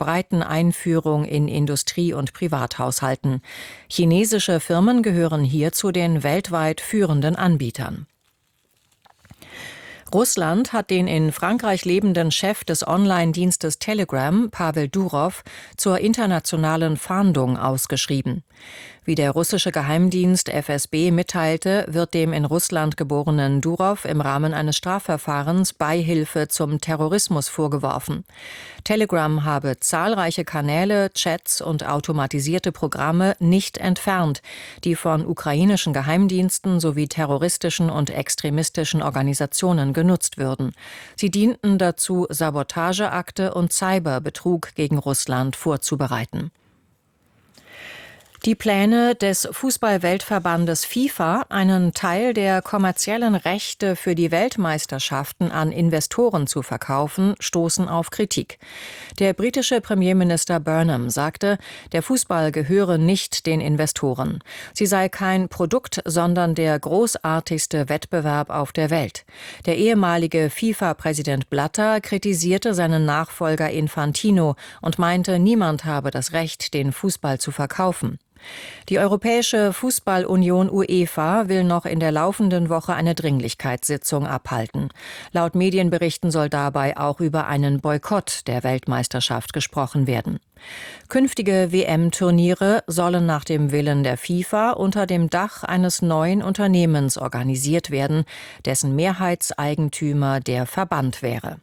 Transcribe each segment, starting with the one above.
breiten Einführung in Industrie- und Privathaushalten. Chinesische Firmen gehören hier zu den weltweit führenden Anbietern. Russland hat den in Frankreich lebenden Chef des Online-Dienstes Telegram, Pavel Durov, zur internationalen Fahndung ausgeschrieben. Wie der russische Geheimdienst FSB mitteilte, wird dem in Russland geborenen Durov im Rahmen eines Strafverfahrens Beihilfe zum Terrorismus vorgeworfen. Telegram habe zahlreiche Kanäle, Chats und automatisierte Programme nicht entfernt, die von ukrainischen Geheimdiensten sowie terroristischen und extremistischen Organisationen genutzt würden. Sie dienten dazu, Sabotageakte und Cyberbetrug gegen Russland vorzubereiten. Die Pläne des Fußball-Weltverbandes FIFA, einen Teil der kommerziellen Rechte für die Weltmeisterschaften an Investoren zu verkaufen, stoßen auf Kritik. Der britische Premierminister Burnham sagte, der Fußball gehöre nicht den Investoren. Sie sei kein Produkt, sondern der großartigste Wettbewerb auf der Welt. Der ehemalige FIFA-Präsident Blatter kritisierte seinen Nachfolger Infantino und meinte, niemand habe das Recht, den Fußball zu verkaufen. Die Europäische Fußballunion UEFA will noch in der laufenden Woche eine Dringlichkeitssitzung abhalten. Laut Medienberichten soll dabei auch über einen Boykott der Weltmeisterschaft gesprochen werden. Künftige WM-Turniere sollen nach dem Willen der FIFA unter dem Dach eines neuen Unternehmens organisiert werden, dessen Mehrheitseigentümer der Verband wäre.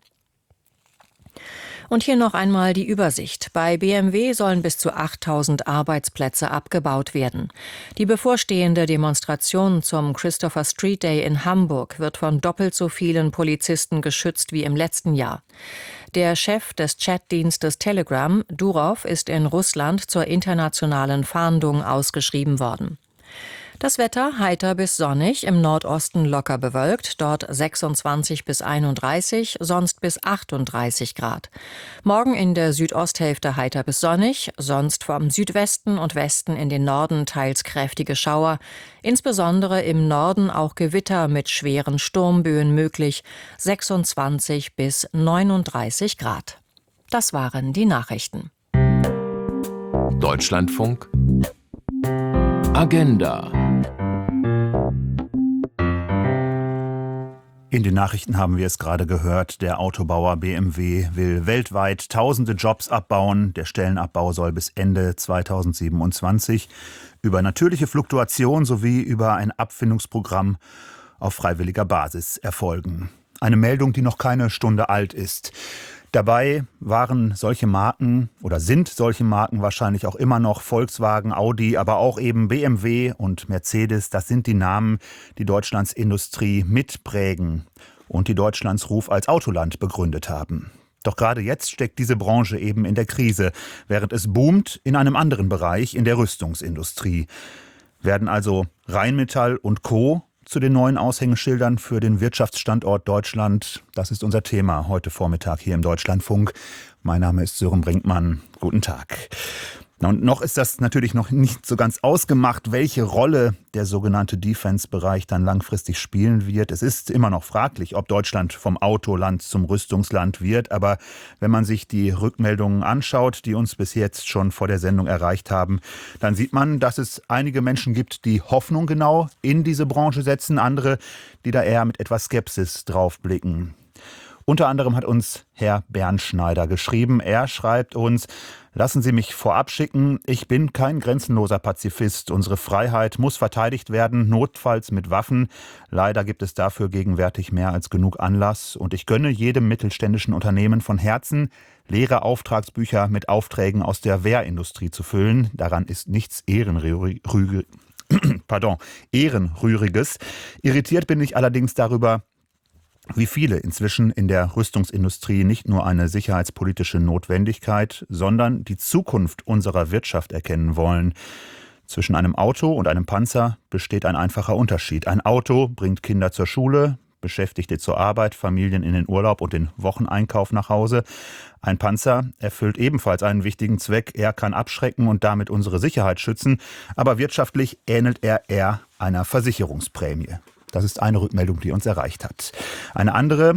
Und hier noch einmal die Übersicht. Bei BMW sollen bis zu 8.000 Arbeitsplätze abgebaut werden. Die bevorstehende Demonstration zum Christopher Street Day in Hamburg wird von doppelt so vielen Polizisten geschützt wie im letzten Jahr. Der Chef des Chatdienstes Telegram, Durov, ist in Russland zur internationalen Fahndung ausgeschrieben worden. Das Wetter heiter bis sonnig, im Nordosten locker bewölkt, dort 26 bis 31, sonst bis 38 Grad. Morgen in der Südosthälfte heiter bis sonnig, sonst vom Südwesten und Westen in den Norden teils kräftige Schauer, insbesondere im Norden auch Gewitter mit schweren Sturmböen möglich, 26 bis 39 Grad. Das waren die Nachrichten. Deutschlandfunk Agenda. In den Nachrichten haben wir es gerade gehört, der Autobauer BMW will weltweit tausende Jobs abbauen. Der Stellenabbau soll bis Ende 2027 über natürliche Fluktuation sowie über ein Abfindungsprogramm auf freiwilliger Basis erfolgen. Eine Meldung, die noch keine Stunde alt ist. Dabei waren solche Marken oder sind solche Marken wahrscheinlich auch immer noch Volkswagen, Audi, aber auch eben BMW und Mercedes. Das sind die Namen, die Deutschlands Industrie mitprägen und die Deutschlands Ruf als Autoland begründet haben. Doch gerade jetzt steckt diese Branche eben in der Krise, während es boomt in einem anderen Bereich, in der Rüstungsindustrie. Werden also Rheinmetall und Co. zu den neuen Aushängeschildern für den Wirtschaftsstandort Deutschland? Das ist unser Thema heute Vormittag hier im Deutschlandfunk. Mein Name ist Sören Brinkmann. Guten Tag. Und noch ist das natürlich noch nicht so ganz ausgemacht, welche Rolle der sogenannte Defense-Bereich dann langfristig spielen wird. Es ist immer noch fraglich, ob Deutschland vom Autoland zum Rüstungsland wird. Aber wenn man sich die Rückmeldungen anschaut, die uns bis jetzt schon vor der Sendung erreicht haben, dann sieht man, dass es einige Menschen gibt, die Hoffnung genau in diese Branche setzen, andere, die da eher mit etwas Skepsis drauf blicken. Unter anderem hat uns Herr Bernschneider geschrieben. Er schreibt uns: Lassen Sie mich vorab schicken, ich bin kein grenzenloser Pazifist. Unsere Freiheit muss verteidigt werden, notfalls mit Waffen. Leider gibt es dafür gegenwärtig mehr als genug Anlass. Und ich gönne jedem mittelständischen Unternehmen von Herzen, leere Auftragsbücher mit Aufträgen aus der Wehrindustrie zu füllen. Daran ist nichts Ehrenrühriges. Irritiert bin ich allerdings darüber, wie viele inzwischen in der Rüstungsindustrie nicht nur eine sicherheitspolitische Notwendigkeit, sondern die Zukunft unserer Wirtschaft erkennen wollen. Zwischen einem Auto und einem Panzer besteht ein einfacher Unterschied. Ein Auto bringt Kinder zur Schule, Beschäftigte zur Arbeit, Familien in den Urlaub und den Wocheneinkauf nach Hause. Ein Panzer erfüllt ebenfalls einen wichtigen Zweck. Er kann abschrecken und damit unsere Sicherheit schützen, aber wirtschaftlich ähnelt er eher einer Versicherungsprämie. Das ist eine Rückmeldung, die uns erreicht hat. Eine andere: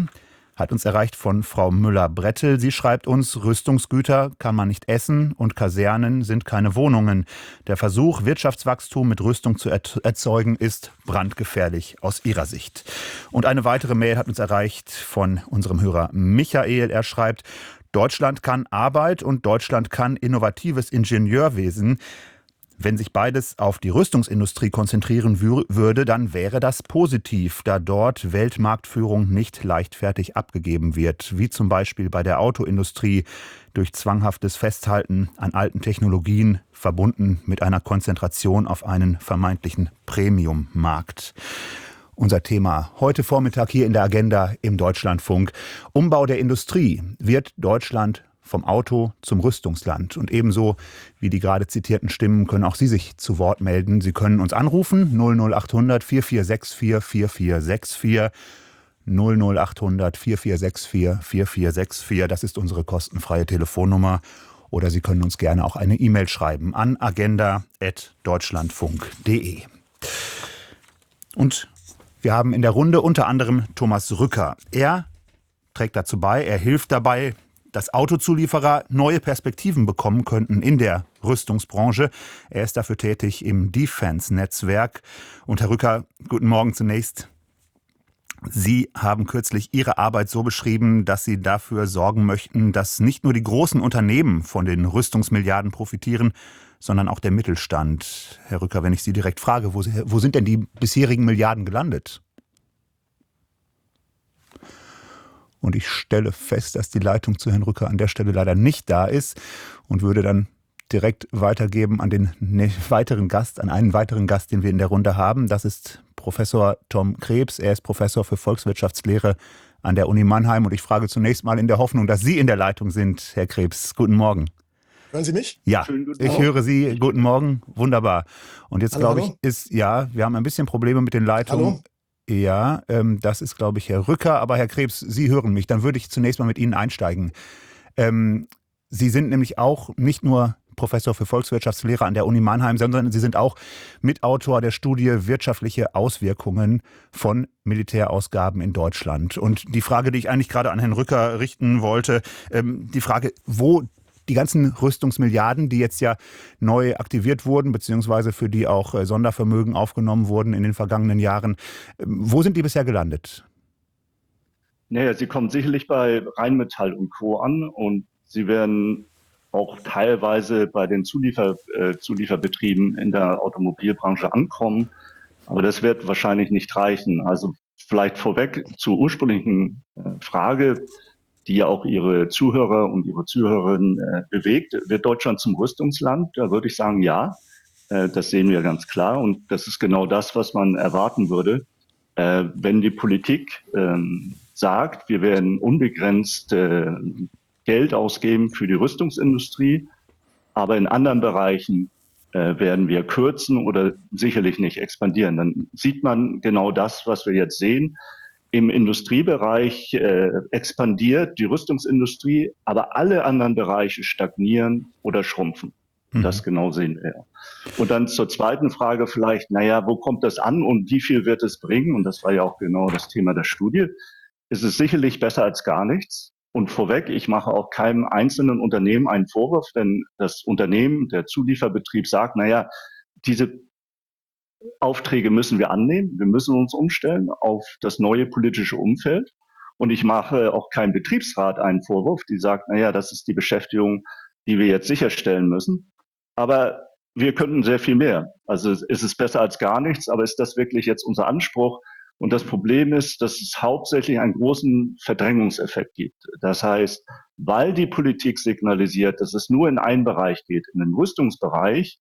hat uns erreicht von Frau Müller-Brettel. Sie schreibt uns, Rüstungsgüter kann man nicht essen und Kasernen sind keine Wohnungen. Der Versuch, Wirtschaftswachstum mit Rüstung zu erzeugen, ist brandgefährlich aus ihrer Sicht. Und eine weitere Mail hat uns erreicht von unserem Hörer Michael. Er schreibt, Deutschland kann Arbeit und Deutschland kann innovatives Ingenieurwesen. Wenn sich beides auf die Rüstungsindustrie konzentrieren würde, dann wäre das positiv, da dort Weltmarktführung nicht leichtfertig abgegeben wird, wie zum Beispiel bei der Autoindustrie durch zwanghaftes Festhalten an alten Technologien, verbunden mit einer Konzentration auf einen vermeintlichen Premium-Markt. Unser Thema heute Vormittag hier in der Agenda im Deutschlandfunk. Umbau der Industrie. Wird Deutschland vom Auto zum Rüstungsland? Und ebenso wie die gerade zitierten Stimmen können auch Sie sich zu Wort melden. Sie können uns anrufen 00800 4464 4464 00800 4464 4464. Das ist unsere kostenfreie Telefonnummer. Oder Sie können uns gerne auch eine E-Mail schreiben an agenda@deutschlandfunk.de. Und wir haben in der Runde unter anderem Thomas Rücker. Er trägt dazu bei, er hilft dabei, dass Autozulieferer neue Perspektiven bekommen könnten in der Rüstungsbranche. Er ist dafür tätig im Defense-Netzwerk. Und Herr Rücker, guten Morgen zunächst. Sie haben kürzlich Ihre Arbeit so beschrieben, dass Sie dafür sorgen möchten, dass nicht nur die großen Unternehmen von den Rüstungsmilliarden profitieren, sondern auch der Mittelstand. Herr Rücker, wenn ich Sie direkt frage, wo sind denn die bisherigen Milliarden gelandet? Und ich stelle fest, dass die Leitung zu Herrn Rücker an der Stelle leider nicht da ist und würde dann direkt weitergeben an einen weiteren Gast, den wir in der Runde haben. Das ist Professor Tom Krebs. Er ist Professor für Volkswirtschaftslehre an der Uni Mannheim. Und ich frage zunächst mal in der Hoffnung, dass Sie in der Leitung sind, Herr Krebs. Guten Morgen. Hören Sie mich? Ja, ich höre Sie. Guten Morgen. Wunderbar. Und jetzt glaube ich, wir haben ein bisschen Probleme mit den Leitungen. Hallo? Ja, das ist, glaube ich, Herr Rücker. Aber Herr Krebs, Sie hören mich. Dann würde ich zunächst mal mit Ihnen einsteigen. Sie sind nämlich auch nicht nur Professor für Volkswirtschaftslehre an der Uni Mannheim, sondern Sie sind auch Mitautor der Studie Wirtschaftliche Auswirkungen von Militärausgaben in Deutschland. Und die Frage, die ich eigentlich gerade an Herrn Rücker richten wollte, die Frage, wo die ganzen Rüstungsmilliarden, die jetzt ja neu aktiviert wurden, beziehungsweise für die auch Sondervermögen aufgenommen wurden in den vergangenen Jahren, wo sind die bisher gelandet? Naja, sie kommen sicherlich bei Rheinmetall und Co. an und sie werden auch teilweise bei den Zulieferbetrieben in der Automobilbranche ankommen. Aber das wird wahrscheinlich nicht reichen. Also vielleicht vorweg zur ursprünglichen Frage, die ja auch Ihre Zuhörer und Ihre Zuhörerinnen bewegt. Wird Deutschland zum Rüstungsland? Da würde ich sagen, ja. Das sehen wir ganz klar. Und das ist genau das, was man erwarten würde, wenn die Politik sagt, wir werden unbegrenzt Geld ausgeben für die Rüstungsindustrie, aber in anderen Bereichen werden wir kürzen oder sicherlich nicht expandieren. Dann sieht man genau das, was wir jetzt sehen. Im Industriebereich expandiert die Rüstungsindustrie, aber alle anderen Bereiche stagnieren oder schrumpfen. Das genau sehen wir. Und dann zur zweiten Frage vielleicht, wo kommt das an und wie viel wird es bringen? Und das war ja auch genau das Thema der Studie. Es ist sicherlich besser als gar nichts. Und vorweg, ich mache auch keinem einzelnen Unternehmen einen Vorwurf, denn das Unternehmen, der Zulieferbetrieb sagt, diese Aufträge müssen wir annehmen. Wir müssen uns umstellen auf das neue politische Umfeld. Und ich mache auch keinem Betriebsrat einen Vorwurf, die sagt, das ist die Beschäftigung, die wir jetzt sicherstellen müssen. Aber wir könnten sehr viel mehr. Also es ist besser als gar nichts, aber ist das wirklich jetzt unser Anspruch? Und das Problem ist, dass es hauptsächlich einen großen Verdrängungseffekt gibt. Das heißt, weil die Politik signalisiert, dass es nur in einen Bereich geht, in den Rüstungsbereich,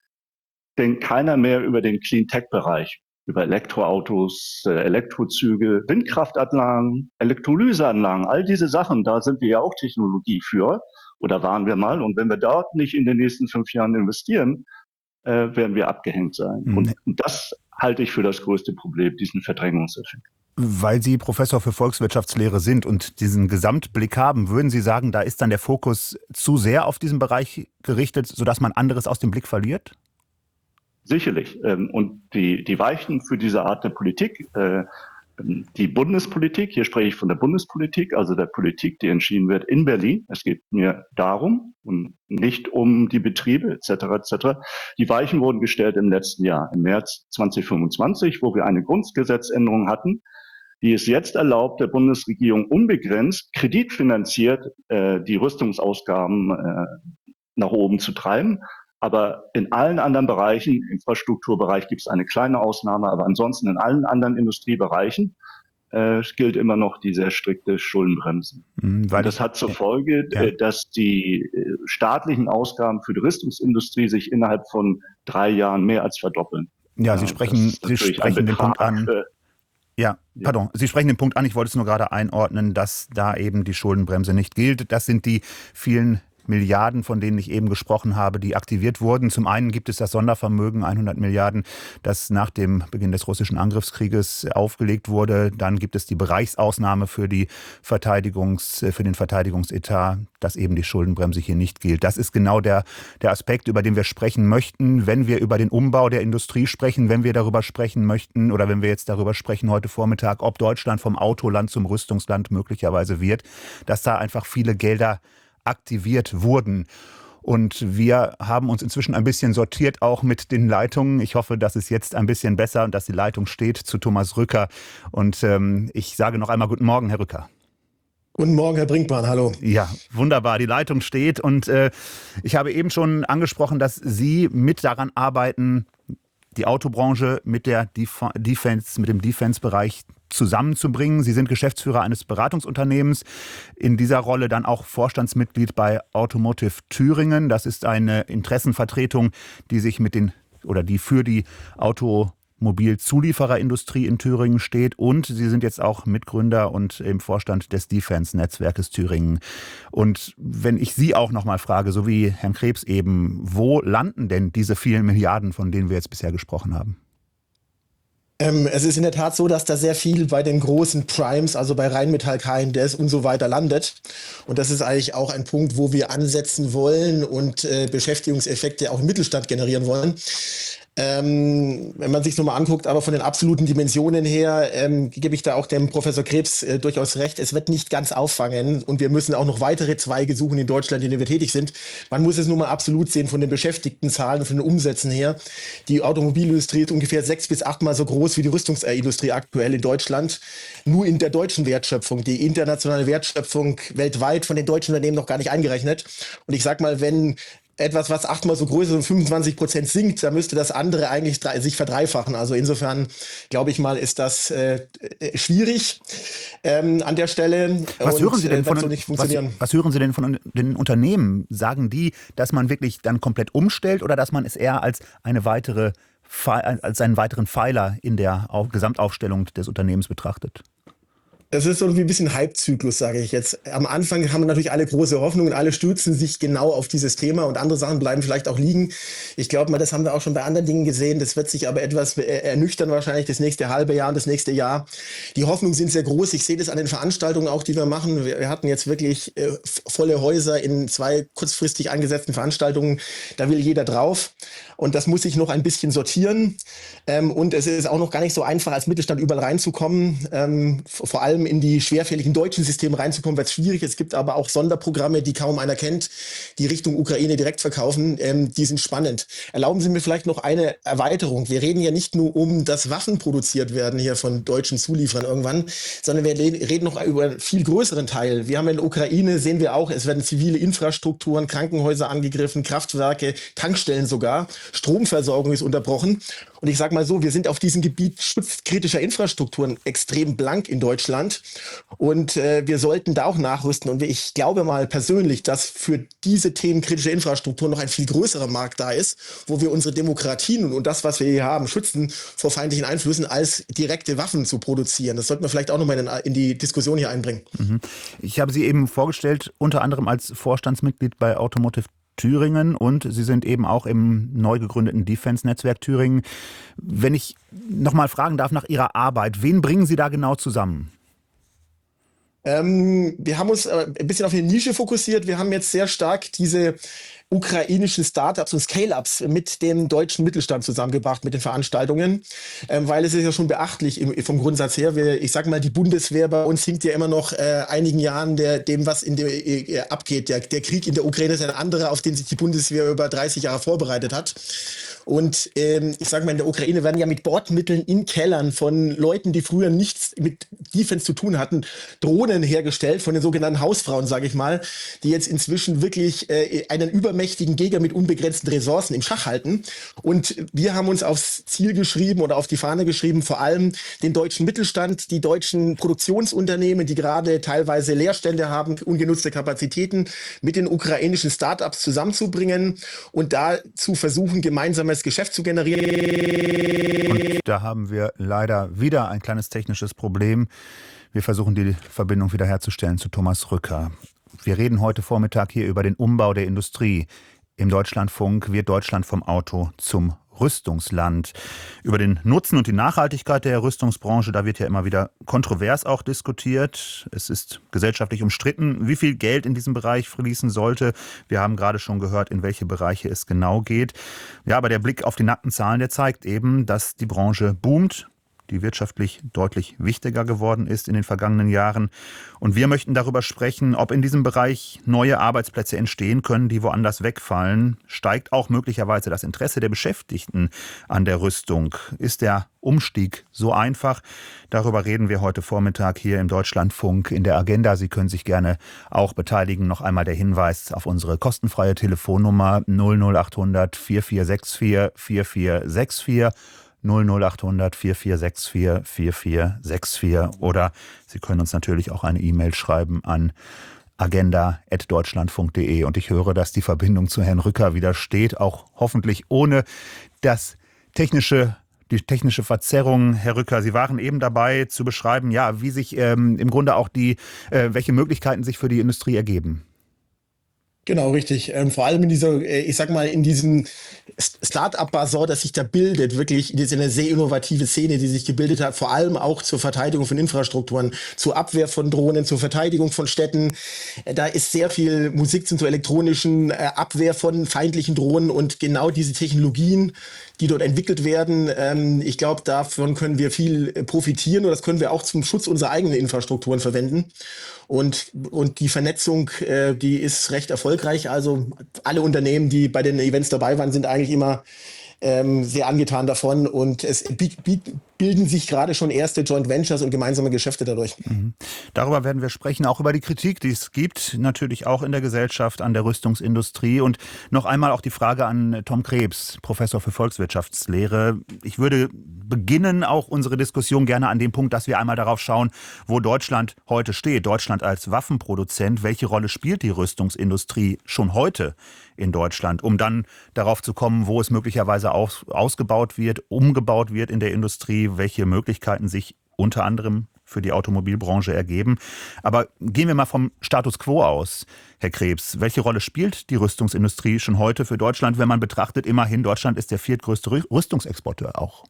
denkt keiner mehr über den Clean-Tech-Bereich, über Elektroautos, Elektrozüge, Windkraftanlagen, Elektrolyseanlagen, all diese Sachen, da sind wir ja auch Technologieführer oder waren wir mal. Und wenn wir dort nicht in den nächsten 5 Jahren investieren, werden wir abgehängt sein. Und das halte ich für das größte Problem, diesen Verdrängungseffekt. Weil Sie Professor für Volkswirtschaftslehre sind und diesen Gesamtblick haben, würden Sie sagen, da ist dann der Fokus zu sehr auf diesen Bereich gerichtet, sodass man anderes aus dem Blick verliert? Sicherlich. Und die Weichen für diese Art der Politik die Bundespolitik, hier spreche ich von der Bundespolitik, also der Politik, die entschieden wird in Berlin. Es geht mir darum und nicht um die Betriebe etc. Die Weichen wurden gestellt im letzten Jahr, im März 2025, wo wir eine Grundgesetzänderung hatten, die es jetzt erlaubt, der Bundesregierung unbegrenzt kreditfinanziert die Rüstungsausgaben nach oben zu treiben. Aber in allen anderen Bereichen, im Infrastrukturbereich gibt es eine kleine Ausnahme, aber ansonsten in allen anderen Industriebereichen gilt immer noch die sehr strikte Schuldenbremse. Weil das hat zur Folge, dass die staatlichen Ausgaben für die Rüstungsindustrie sich innerhalb von 3 Jahren mehr als verdoppeln. Ja, Sie sprechen den Punkt an. Sie sprechen den Punkt an, ich wollte es nur gerade einordnen, dass da eben die Schuldenbremse nicht gilt. Das sind die vielen Milliarden, von denen ich eben gesprochen habe, die aktiviert wurden. Zum einen gibt es das Sondervermögen, 100 Milliarden, das nach dem Beginn des russischen Angriffskrieges aufgelegt wurde. Dann gibt es die Bereichsausnahme für den Verteidigungsetat, dass eben die Schuldenbremse hier nicht gilt. Das ist genau der Aspekt, über den wir sprechen möchten, wenn wir über den Umbau der Industrie sprechen, wenn wir darüber sprechen möchten oder wenn wir jetzt darüber sprechen heute Vormittag, ob Deutschland vom Autoland zum Rüstungsland möglicherweise wird, dass da einfach viele Gelder aktiviert wurden. Und wir haben uns inzwischen ein bisschen sortiert, auch mit den Leitungen. Ich hoffe, dass es jetzt ein bisschen besser und dass die Leitung steht zu Thomas Rücker. Und ich sage noch einmal guten Morgen, Herr Rücker. Guten Morgen, Herr Brinkmann, hallo. Ja, wunderbar, die Leitung steht. Und ich habe eben schon angesprochen, dass Sie mit daran arbeiten, die Autobranche mit dem Defense-Bereich zusammenzubringen. Sie sind Geschäftsführer eines Beratungsunternehmens, in dieser Rolle dann auch Vorstandsmitglied bei Automotive Thüringen. Das ist eine Interessenvertretung, die für die Automobilzuliefererindustrie in Thüringen steht. Und Sie sind jetzt auch Mitgründer und im Vorstand des Defense-Netzwerkes Thüringen. Und wenn ich Sie auch noch mal frage, so wie Herrn Krebs eben, wo landen denn diese vielen Milliarden, von denen wir jetzt bisher gesprochen haben? Es ist in der Tat so, dass da sehr viel bei den großen Primes, also bei Rheinmetall, KNDS und so weiter landet. Und das ist eigentlich auch ein Punkt, wo wir ansetzen wollen und Beschäftigungseffekte auch im Mittelstand generieren wollen. Wenn man sich nochmal anguckt, aber von den absoluten Dimensionen her, gebe ich da auch dem Professor Krebs durchaus recht. Es wird nicht ganz auffangen und wir müssen auch noch weitere Zweige suchen in Deutschland, in denen wir tätig sind. Man muss es nur mal absolut sehen von den Beschäftigtenzahlen und von den Umsätzen her. Die Automobilindustrie ist ungefähr 6- bis 8-mal so groß wie die Rüstungsindustrie aktuell in Deutschland. Nur in der deutschen Wertschöpfung, die internationale Wertschöpfung weltweit von den deutschen Unternehmen noch gar nicht eingerechnet. Und ich sag mal, wenn etwas, was 8-mal so groß ist und 25% sinkt, da müsste das andere eigentlich sich verdreifachen. Also insofern, glaube ich mal, ist das schwierig an der Stelle. Was hören Sie denn von den Unternehmen? Sagen die, dass man wirklich dann komplett umstellt oder dass man es eher als einen weiteren Pfeiler in der Gesamtaufstellung des Unternehmens betrachtet? Das ist so wie ein bisschen Hype-Zyklus, sage ich jetzt. Am Anfang haben natürlich alle große Hoffnungen, alle stürzen sich genau auf dieses Thema und andere Sachen bleiben vielleicht auch liegen. Ich glaube mal, das haben wir auch schon bei anderen Dingen gesehen. Das wird sich aber etwas ernüchtern wahrscheinlich das nächste halbe Jahr und das nächste Jahr. Die Hoffnungen sind sehr groß. Ich sehe das an den Veranstaltungen auch, die wir machen. Wir hatten jetzt wirklich volle Häuser in 2 kurzfristig angesetzten Veranstaltungen. Da will jeder drauf. Und das muss sich noch ein bisschen sortieren. Und es ist auch noch gar nicht so einfach, als Mittelstand überall reinzukommen. Vor allem in die schwerfälligen deutschen Systeme reinzukommen, wird es schwierig. Es gibt aber auch Sonderprogramme, die kaum einer kennt, die Richtung Ukraine direkt verkaufen. Die sind spannend. Erlauben Sie mir vielleicht noch eine Erweiterung. Wir reden ja nicht nur dass Waffen produziert werden hier von deutschen Zulieferern irgendwann, sondern wir reden noch über einen viel größeren Teil. Wir haben in der Ukraine, sehen wir auch, es werden zivile Infrastrukturen, Krankenhäuser angegriffen, Kraftwerke, Tankstellen sogar. Stromversorgung ist unterbrochen. Und ich sage mal so, wir sind auf diesem Gebiet schutzkritischer Infrastrukturen extrem blank in Deutschland. Und wir sollten da auch nachrüsten. Und ich glaube mal persönlich, dass für diese Themen kritische Infrastruktur noch ein viel größerer Markt da ist, wo wir unsere Demokratien und das, was wir hier haben, schützen vor feindlichen Einflüssen, als direkte Waffen zu produzieren. Das sollten wir vielleicht auch nochmal in die Diskussion hier einbringen. Ich habe Sie eben vorgestellt, unter anderem als Vorstandsmitglied bei Automotive Thüringen und Sie sind eben auch im neu gegründeten Defense-Netzwerk Thüringen. Wenn ich noch mal fragen darf nach Ihrer Arbeit, wen bringen Sie da genau zusammen? Wir haben uns ein bisschen auf eine Nische fokussiert. Wir haben jetzt sehr stark diese ukrainischen Startups und Scale-Ups mit dem deutschen Mittelstand zusammengebracht mit den Veranstaltungen, weil es ist ja schon beachtlich vom Grundsatz her. Ich sag mal, die Bundeswehr bei uns hinkt ja immer noch einigen Jahren dem, was in der abgeht. Der Krieg in der Ukraine ist ein anderer, auf den sich die Bundeswehr über 30 Jahre vorbereitet hat. Und ich sage mal, in der Ukraine werden ja mit Bordmitteln in Kellern von Leuten, die früher nichts mit Defense zu tun hatten, Drohnen hergestellt, von den sogenannten Hausfrauen, sage ich mal, die jetzt inzwischen wirklich einen übermächtigen Gegner mit unbegrenzten Ressourcen im Schach halten. Und wir haben uns aufs Ziel geschrieben oder auf die Fahne geschrieben, vor allem den deutschen Mittelstand, die deutschen Produktionsunternehmen, die gerade teilweise Leerstände haben, ungenutzte Kapazitäten, mit den ukrainischen Startups zusammenzubringen und dazu versuchen, gemeinsames Geschäft zu generieren. Und da haben wir leider wieder ein kleines technisches Problem. Wir versuchen die Verbindung wiederherzustellen zu Thomas Rücker. Wir reden heute Vormittag hier über den Umbau der Industrie. Im Deutschlandfunk wird Deutschland vom Auto zum Rüstungsland. Über den Nutzen und die Nachhaltigkeit der Rüstungsbranche, da wird ja immer wieder kontrovers auch diskutiert. Es ist gesellschaftlich umstritten, wie viel Geld in diesem Bereich fließen sollte. Wir haben gerade schon gehört, in welche Bereiche es genau geht. Ja, aber der Blick auf die nackten Zahlen, der zeigt eben, dass die Branche boomt, die wirtschaftlich deutlich wichtiger geworden ist in den vergangenen Jahren. Und wir möchten darüber sprechen, ob in diesem Bereich neue Arbeitsplätze entstehen können, die woanders wegfallen. Steigt auch möglicherweise das Interesse der Beschäftigten an der Rüstung? Ist der Umstieg so einfach? Darüber reden wir heute Vormittag hier im Deutschlandfunk in der Agenda. Sie können sich gerne auch beteiligen. Noch einmal der Hinweis auf unsere kostenfreie Telefonnummer 00800 4464 4464. 00800 4464 4464 oder Sie können uns natürlich auch eine E-Mail schreiben an agenda@deutschlandfunk.de. Und ich höre, dass die Verbindung zu Herrn Rücker wieder steht, auch hoffentlich ohne die technische Verzerrung. Herr Rücker, Sie waren eben dabei zu beschreiben, ja, wie sich im Grunde auch welche Möglichkeiten sich für die Industrie ergeben. Genau, richtig. Vor allem in dieser, ich sag mal, in diesem Start-up-Basar, das sich da bildet, wirklich, das ist eine sehr innovative Szene, die sich gebildet hat, vor allem auch zur Verteidigung von Infrastrukturen, zur Abwehr von Drohnen, zur Verteidigung von Städten. Da ist sehr viel Musik zur elektronischen Abwehr von feindlichen Drohnen und genau diese Technologien, die dort entwickelt werden, ich glaube, davon können wir viel profitieren und das können wir auch zum Schutz unserer eigenen Infrastrukturen verwenden. Und die Vernetzung, die ist recht erfolgreich. Also alle Unternehmen, die bei den Events dabei waren, sind eigentlich immer sehr angetan davon. Und es bilden sich gerade schon erste Joint Ventures und gemeinsame Geschäfte dadurch. Mhm. Darüber werden wir sprechen, auch über die Kritik, die es gibt, natürlich auch in der Gesellschaft an der Rüstungsindustrie. Und noch einmal auch die Frage an Tom Krebs, Professor für Volkswirtschaftslehre. Ich würde beginnen auch unsere Diskussion gerne an dem Punkt, dass wir einmal darauf schauen, wo Deutschland heute steht. Deutschland als Waffenproduzent. Welche Rolle spielt die Rüstungsindustrie schon heute in Deutschland, um dann darauf zu kommen, wo es möglicherweise ausgebaut wird, umgebaut wird in der Industrie, welche Möglichkeiten sich unter anderem für die Automobilbranche ergeben. Aber gehen wir mal vom Status quo aus, Herr Krebs. Welche Rolle spielt die Rüstungsindustrie schon heute für Deutschland, wenn man betrachtet, immerhin Deutschland ist der viertgrößte Rüstungsexporteur auch?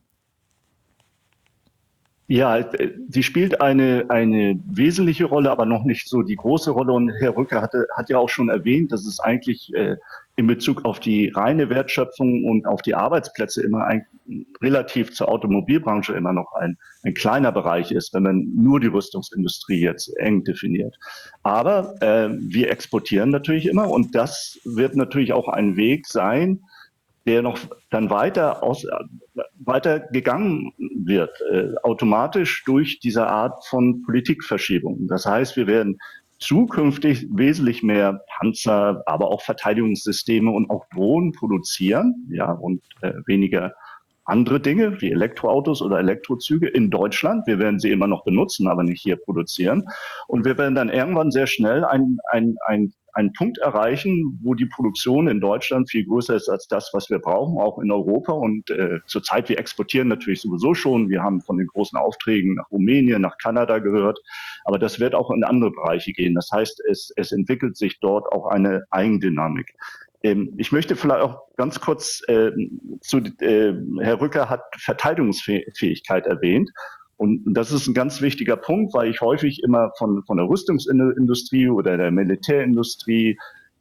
Ja, sie spielt eine wesentliche Rolle, aber noch nicht so die große Rolle. Und Herr Rücker hat ja auch schon erwähnt, dass es eigentlich in Bezug auf die reine Wertschöpfung und auf die Arbeitsplätze immer relativ zur Automobilbranche immer noch ein kleiner Bereich ist, wenn man nur die Rüstungsindustrie jetzt eng definiert. Aber wir exportieren natürlich immer und das wird natürlich auch ein Weg sein, der noch dann weiter gegangen wird, automatisch durch diese Art von Politikverschiebung. Das heißt, wir werden zukünftig wesentlich mehr Panzer, aber auch Verteidigungssysteme und auch Drohnen produzieren, ja, und weniger andere Dinge wie Elektroautos oder Elektrozüge in Deutschland. Wir werden sie immer noch benutzen, aber nicht hier produzieren. Und wir werden dann irgendwann sehr schnell einen Punkt erreichen, wo die Produktion in Deutschland viel größer ist als das, was wir brauchen, auch in Europa. Und zurzeit, wir exportieren natürlich sowieso schon. Wir haben von den großen Aufträgen nach Rumänien, nach Kanada gehört. Aber das wird auch in andere Bereiche gehen. Das heißt, es entwickelt sich dort auch eine Eigendynamik. Ich möchte vielleicht auch ganz kurz Herr Rücker hat Verteidigungsfähigkeit erwähnt. Und das ist ein ganz wichtiger Punkt, weil ich häufig immer von der Rüstungsindustrie oder der Militärindustrie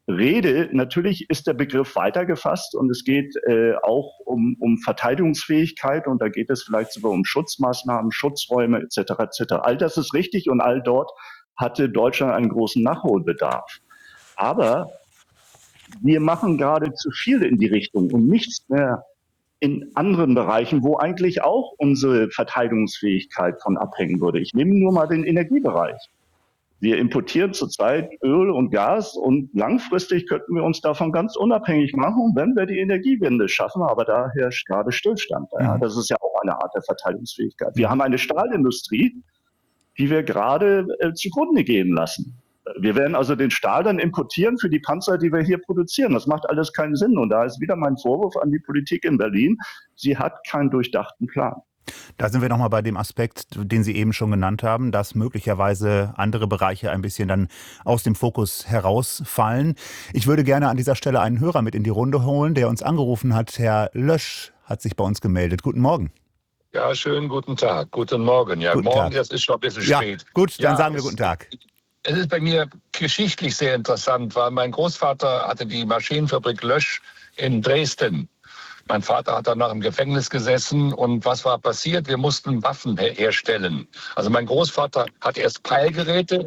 rede, natürlich ist der Begriff weiter gefasst und es geht auch um Verteidigungsfähigkeit und da geht es vielleicht sogar um Schutzmaßnahmen, Schutzräume etc. etc. All das ist richtig und all dort hatte Deutschland einen großen Nachholbedarf. Aber wir machen gerade zu viel in die Richtung und nichts mehr in anderen Bereichen, wo eigentlich auch unsere Verteidigungsfähigkeit von abhängen würde. Ich nehme nur mal den Energiebereich. Wir importieren zurzeit Öl und Gas und langfristig könnten wir uns davon ganz unabhängig machen, wenn wir die Energiewende schaffen. Aber da herrscht gerade Stillstand. Ja, das ist ja auch eine Art der Verteidigungsfähigkeit. Wir haben eine Stahlindustrie, die wir gerade zugrunde gehen lassen. Wir werden also den Stahl dann importieren für die Panzer, die wir hier produzieren. Das macht alles keinen Sinn. Und da ist wieder mein Vorwurf an die Politik in Berlin. Sie hat keinen durchdachten Plan. Da sind wir nochmal bei dem Aspekt, den Sie eben schon genannt haben, dass möglicherweise andere Bereiche ein bisschen dann aus dem Fokus herausfallen. Ich würde gerne an dieser Stelle einen Hörer mit in die Runde holen, der uns angerufen hat. Herr Lösch hat sich bei uns gemeldet. Guten Morgen. Ja, schönen guten Tag. Guten Morgen. Ja, guten morgen, Tag. Das ist schon ein bisschen Ja, spät. gut, dann sagen wir guten Tag. Es ist bei mir geschichtlich sehr interessant, weil mein Großvater hatte die Maschinenfabrik Lösch in Dresden. Mein Vater hat danach im Gefängnis gesessen und was war passiert? Wir mussten Waffen herstellen. Also mein Großvater hat erst Peilgeräte,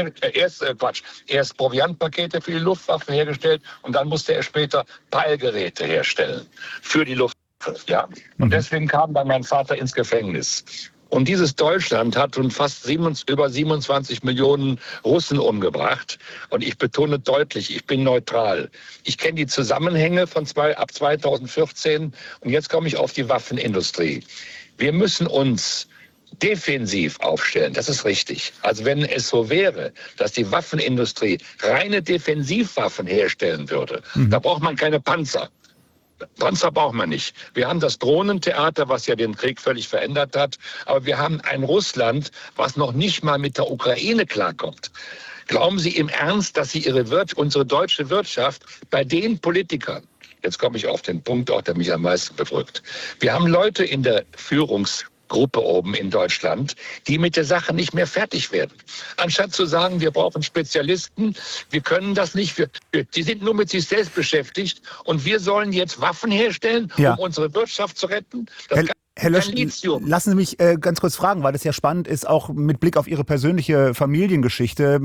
erst Proviantpakete für die Luftwaffe hergestellt und dann musste er später Peilgeräte herstellen für die Luftwaffe. Ja? Und deswegen kam dann mein Vater ins Gefängnis. Und dieses Deutschland hat schon über 27 Millionen Russen umgebracht. Und ich betone deutlich, ich bin neutral. Ich kenne die Zusammenhänge ab 2014. Und jetzt komme ich auf die Waffenindustrie. Wir müssen uns defensiv aufstellen, das ist richtig. Also wenn es so wäre, dass die Waffenindustrie reine Defensivwaffen herstellen würde, da braucht man keine Panzer. Panzer braucht man nicht. Wir haben das Drohnentheater, was ja den Krieg völlig verändert hat. Aber wir haben ein Russland, was noch nicht mal mit der Ukraine klarkommt. Glauben Sie im Ernst, dass Sie unsere deutsche Wirtschaft bei den Politikern, jetzt komme ich auf den Punkt, auch der mich am meisten bedrückt. Wir haben Leute in der Führungsgruppe oben in Deutschland, die mit der Sache nicht mehr fertig werden. Anstatt zu sagen, wir brauchen Spezialisten, wir können das nicht, die sind nur mit sich selbst beschäftigt und wir sollen jetzt Waffen herstellen, um unsere Wirtschaft zu retten. Herr Lösch, lassen Sie mich ganz kurz fragen, weil das ja spannend ist, auch mit Blick auf Ihre persönliche Familiengeschichte.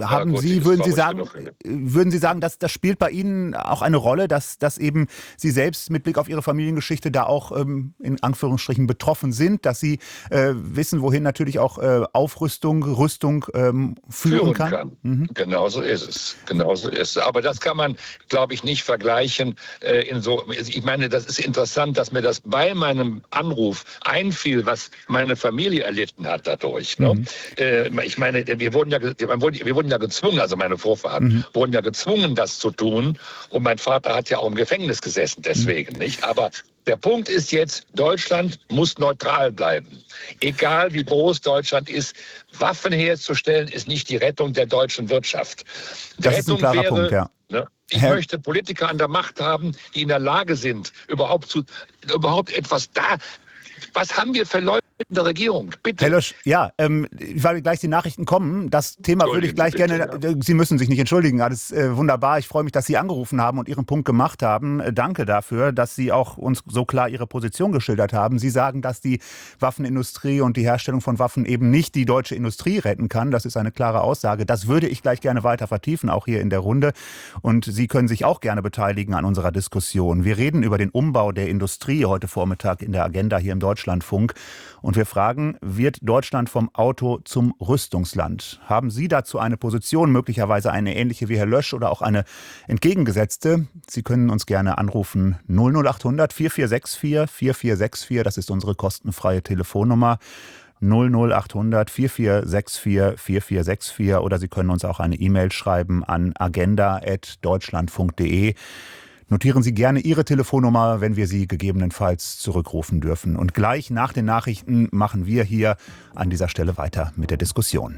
Würden Sie sagen, dass das spielt bei Ihnen auch eine Rolle, dass eben Sie selbst mit Blick auf Ihre Familiengeschichte da auch in Anführungsstrichen betroffen sind, dass Sie wissen, wohin natürlich auch Rüstung führen kann? Mhm. Genau so ist es. Genauso ist es. Aber das kann man, glaube ich, nicht vergleichen. Ich meine, das ist interessant, dass mir das bei meinem Anruf einfiel, was meine Familie erlitten hat dadurch. Ne? Ich meine, wir wurden ja gezwungen, also meine Vorfahren wurden ja gezwungen, das zu tun. Und mein Vater hat ja auch im Gefängnis gesessen deswegen, nicht? Aber der Punkt ist jetzt, Deutschland muss neutral bleiben. Egal wie groß Deutschland ist, Waffen herzustellen, ist nicht die Rettung der deutschen Wirtschaft. Das ist ein klarer Punkt, ja. Ne? Ich möchte Politiker an der Macht haben, die in der Lage sind, überhaupt etwas da. Was haben wir für Leute in der Regierung? Bitte. Herr Lösch, weil gleich die Nachrichten kommen, das Thema würde ich gleich gerne, Sie müssen sich nicht entschuldigen, alles wunderbar. Ich freue mich, dass Sie angerufen haben und Ihren Punkt gemacht haben. Danke dafür, dass Sie auch uns so klar Ihre Position geschildert haben. Sie sagen, dass die Waffenindustrie und die Herstellung von Waffen eben nicht die deutsche Industrie retten kann. Das ist eine klare Aussage. Das würde ich gleich gerne weiter vertiefen, auch hier in der Runde. Und Sie können sich auch gerne beteiligen an unserer Diskussion. Wir reden über den Umbau der Industrie heute Vormittag in der Agenda hier im Deutschlandfunk. Und wir fragen, wird Deutschland vom Auto zum Rüstungsland? Haben Sie dazu eine Position, möglicherweise eine ähnliche wie Herr Lösch oder auch eine entgegengesetzte? Sie können uns gerne anrufen 00800 4464 4464, das ist unsere kostenfreie Telefonnummer. 00800 4464 4464 oder Sie können uns auch eine E-Mail schreiben an agenda@deutschlandfunk.de. Notieren Sie gerne Ihre Telefonnummer, wenn wir Sie gegebenenfalls zurückrufen dürfen. Und gleich nach den Nachrichten machen wir hier an dieser Stelle weiter mit der Diskussion.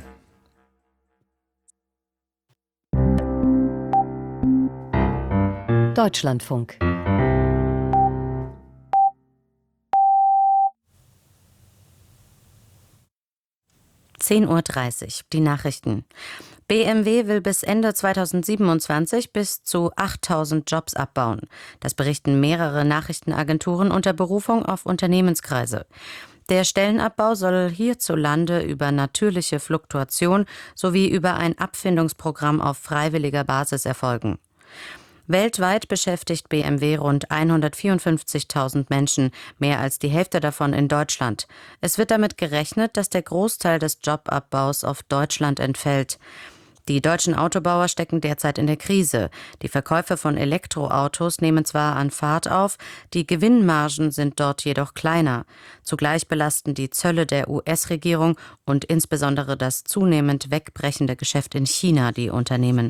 Deutschlandfunk. 10:30 Uhr, die Nachrichten. BMW will bis Ende 2027 bis zu 8.000 Jobs abbauen. Das berichten mehrere Nachrichtenagenturen unter Berufung auf Unternehmenskreise. Der Stellenabbau soll hierzulande über natürliche Fluktuation sowie über ein Abfindungsprogramm auf freiwilliger Basis erfolgen. Weltweit beschäftigt BMW rund 154.000 Menschen, mehr als die Hälfte davon in Deutschland. Es wird damit gerechnet, dass der Großteil des Jobabbaus auf Deutschland entfällt. Die deutschen Autobauer stecken derzeit in der Krise. Die Verkäufe von Elektroautos nehmen zwar an Fahrt auf, die Gewinnmargen sind dort jedoch kleiner. Zugleich belasten die Zölle der US-Regierung und insbesondere das zunehmend wegbrechende Geschäft in China die Unternehmen.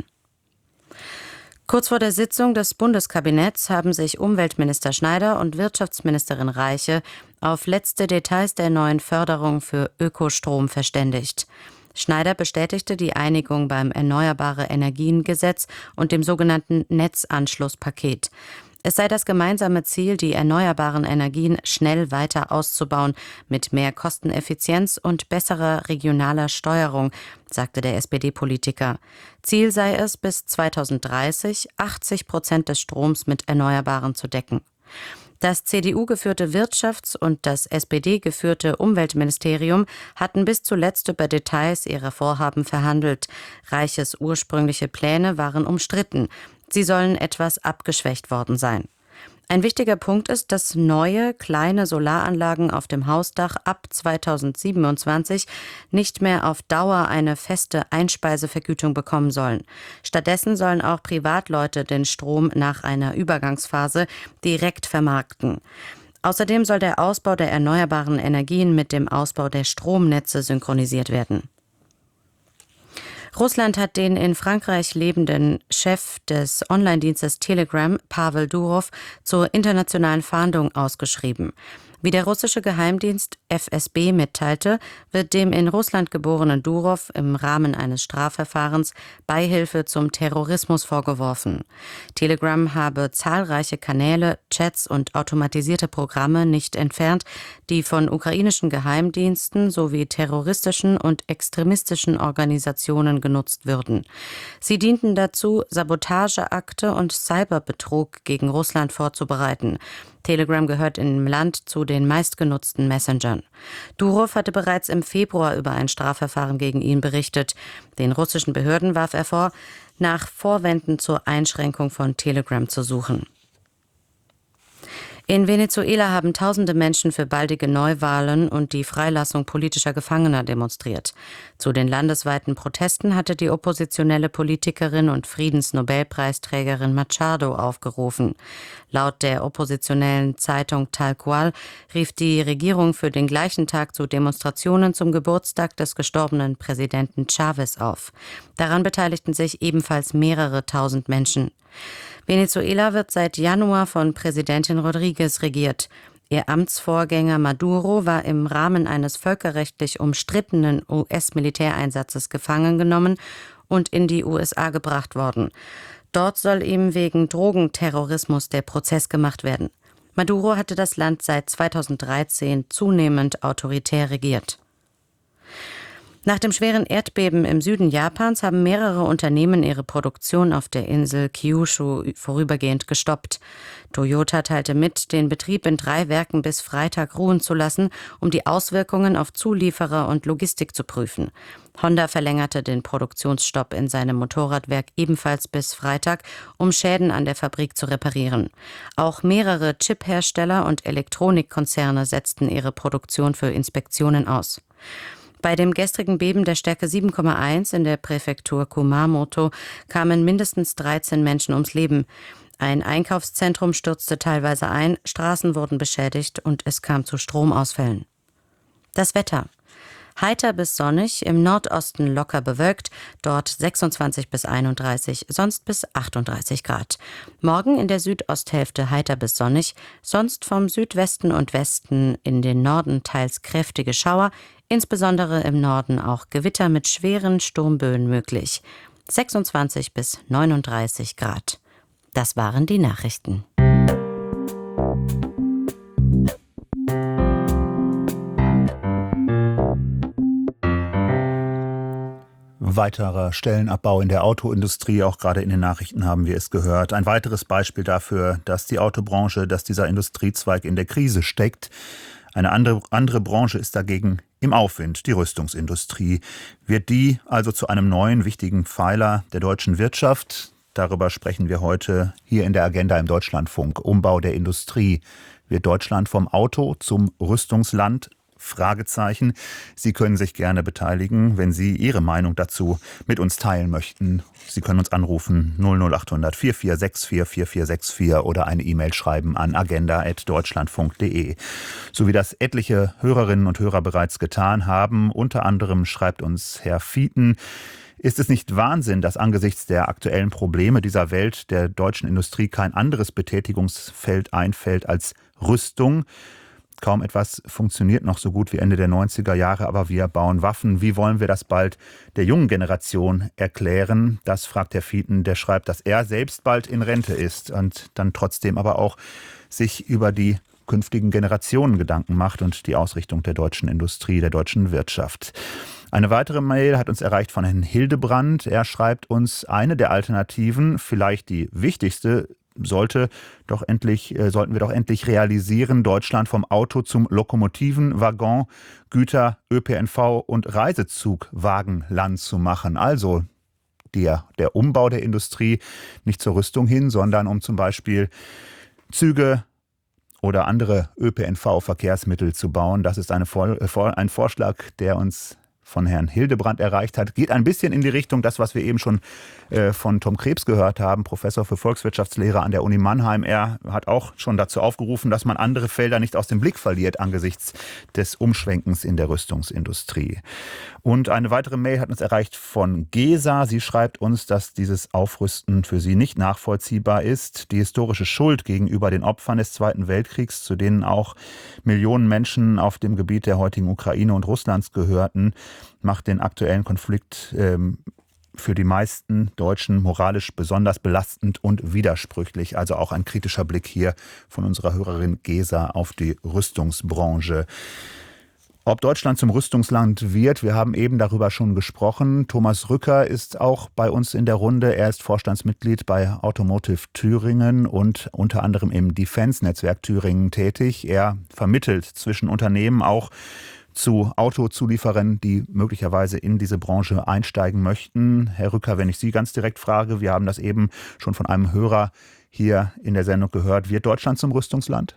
Kurz vor der Sitzung des Bundeskabinetts haben sich Umweltminister Schneider und Wirtschaftsministerin Reiche auf letzte Details der neuen Förderung für Ökostrom verständigt. Schneider bestätigte die Einigung beim Erneuerbare-Energien-Gesetz und dem sogenannten Netzanschlusspaket. Es sei das gemeinsame Ziel, die erneuerbaren Energien schnell weiter auszubauen, mit mehr Kosteneffizienz und besserer regionaler Steuerung, sagte der SPD-Politiker. Ziel sei es, bis 2030 80% des Stroms mit Erneuerbaren zu decken. Das CDU-geführte Wirtschafts- und das SPD-geführte Umweltministerium hatten bis zuletzt über Details ihrer Vorhaben verhandelt. Reiches ursprüngliche Pläne waren umstritten. Sie sollen etwas abgeschwächt worden sein. Ein wichtiger Punkt ist, dass neue, kleine Solaranlagen auf dem Hausdach ab 2027 nicht mehr auf Dauer eine feste Einspeisevergütung bekommen sollen. Stattdessen sollen auch Privatleute den Strom nach einer Übergangsphase direkt vermarkten. Außerdem soll der Ausbau der erneuerbaren Energien mit dem Ausbau der Stromnetze synchronisiert werden. Russland hat den in Frankreich lebenden Chef des Online-Dienstes Telegram, Pavel Durov, zur internationalen Fahndung ausgeschrieben. Wie der russische Geheimdienst FSB mitteilte, wird dem in Russland geborenen Durov im Rahmen eines Strafverfahrens Beihilfe zum Terrorismus vorgeworfen. Telegram habe zahlreiche Kanäle, Chats und automatisierte Programme nicht entfernt, die von ukrainischen Geheimdiensten sowie terroristischen und extremistischen Organisationen genutzt würden. Sie dienten dazu, Sabotageakte und Cyberbetrug gegen Russland vorzubereiten. Telegram gehört im Land zu den meistgenutzten Messengern. Durov hatte bereits im Februar über ein Strafverfahren gegen ihn berichtet. Den russischen Behörden warf er vor, nach Vorwänden zur Einschränkung von Telegram zu suchen. In Venezuela haben tausende Menschen für baldige Neuwahlen und die Freilassung politischer Gefangener demonstriert. Zu den landesweiten Protesten hatte die oppositionelle Politikerin und Friedensnobelpreisträgerin Machado aufgerufen. Laut der oppositionellen Zeitung Tal Cual rief die Regierung für den gleichen Tag zu Demonstrationen zum Geburtstag des gestorbenen Präsidenten Chávez auf. Daran beteiligten sich ebenfalls mehrere tausend Menschen. Venezuela wird seit Januar von Präsidentin Rodríguez regiert. Ihr Amtsvorgänger Maduro war im Rahmen eines völkerrechtlich umstrittenen US-Militäreinsatzes gefangen genommen und in die USA gebracht worden. Dort soll ihm wegen Drogenterrorismus der Prozess gemacht werden. Maduro hatte das Land seit 2013 zunehmend autoritär regiert. Nach dem schweren Erdbeben im Süden Japans haben mehrere Unternehmen ihre Produktion auf der Insel Kyushu vorübergehend gestoppt. Toyota teilte mit, den Betrieb in 3 Werken bis Freitag ruhen zu lassen, um die Auswirkungen auf Zulieferer und Logistik zu prüfen. Honda verlängerte den Produktionsstopp in seinem Motorradwerk ebenfalls bis Freitag, um Schäden an der Fabrik zu reparieren. Auch mehrere Chiphersteller und Elektronikkonzerne setzten ihre Produktion für Inspektionen aus. Bei dem gestrigen Beben der Stärke 7,1 in der Präfektur Kumamoto kamen mindestens 13 Menschen ums Leben. Ein Einkaufszentrum stürzte teilweise ein, Straßen wurden beschädigt und es kam zu Stromausfällen. Das Wetter. Heiter bis sonnig, im Nordosten locker bewölkt, dort 26 bis 31, sonst bis 38 Grad. Morgen in der Südosthälfte heiter bis sonnig, sonst vom Südwesten und Westen in den Norden teils kräftige Schauer, insbesondere im Norden auch Gewitter mit schweren Sturmböen möglich. 26 bis 39 Grad. Das waren die Nachrichten. Weiterer Stellenabbau in der Autoindustrie, auch gerade in den Nachrichten haben wir es gehört. Ein weiteres Beispiel dafür, dass die Autobranche, dass dieser Industriezweig in der Krise steckt. Eine andere Branche ist dagegen im Aufwind, die Rüstungsindustrie. Wird die also zu einem neuen wichtigen Pfeiler der deutschen Wirtschaft? Darüber sprechen wir heute hier in der Agenda im Deutschlandfunk. Umbau der Industrie. Wird Deutschland vom Auto zum Rüstungsland? Fragezeichen. Sie können sich gerne beteiligen, wenn Sie Ihre Meinung dazu mit uns teilen möchten. Sie können uns anrufen 00800 4464 4464 oder eine E-Mail schreiben an agenda@deutschlandfunk.de. So wie das etliche Hörerinnen und Hörer bereits getan haben. Unter anderem schreibt uns Herr Fieten: Ist es nicht Wahnsinn, dass angesichts der aktuellen Probleme dieser Welt der deutschen Industrie kein anderes Betätigungsfeld einfällt als Rüstung? Kaum etwas funktioniert noch so gut wie Ende der 90er Jahre, aber wir bauen Waffen. Wie wollen wir das bald der jungen Generation erklären? Das fragt Herr Fieten, der schreibt, dass er selbst bald in Rente ist und dann trotzdem aber auch sich über die künftigen Generationen Gedanken macht und die Ausrichtung der deutschen Industrie, der deutschen Wirtschaft. Eine weitere Mail hat uns erreicht von Herrn Hildebrand. Er schreibt uns, eine der Alternativen, vielleicht die wichtigste, sollten wir doch endlich realisieren, Deutschland vom Auto zum Lokomotiven, Waggon, Güter, ÖPNV und Reisezugwagenland zu machen. Also der Umbau der Industrie nicht zur Rüstung hin, sondern um zum Beispiel Züge oder andere ÖPNV-Verkehrsmittel zu bauen. Das ist ein Vorschlag, der uns von Herrn Hildebrand erreicht hat, geht ein bisschen in die Richtung, das, was wir eben schon von Tom Krebs gehört haben, Professor für Volkswirtschaftslehre an der Uni Mannheim. Er hat auch schon dazu aufgerufen, dass man andere Felder nicht aus dem Blick verliert angesichts des Umschwenkens in der Rüstungsindustrie. Und eine weitere Mail hat uns erreicht von Gesa. Sie schreibt uns, dass dieses Aufrüsten für sie nicht nachvollziehbar ist. Die historische Schuld gegenüber den Opfern des Zweiten Weltkriegs, zu denen auch Millionen Menschen auf dem Gebiet der heutigen Ukraine und Russlands gehörten, macht den aktuellen Konflikt für die meisten Deutschen moralisch besonders belastend und widersprüchlich. Also auch ein kritischer Blick hier von unserer Hörerin Gesa auf die Rüstungsbranche. Ob Deutschland zum Rüstungsland wird, wir haben eben darüber schon gesprochen. Thomas Rücker ist auch bei uns in der Runde. Er ist Vorstandsmitglied bei Automotive Thüringen und unter anderem im Defense-Netzwerk Thüringen tätig. Er vermittelt zwischen Unternehmen auch zu Autozulieferern, die möglicherweise in diese Branche einsteigen möchten. Herr Rücker, wenn ich Sie ganz direkt frage, wir haben das eben schon von einem Hörer hier in der Sendung gehört, wird Deutschland zum Rüstungsland?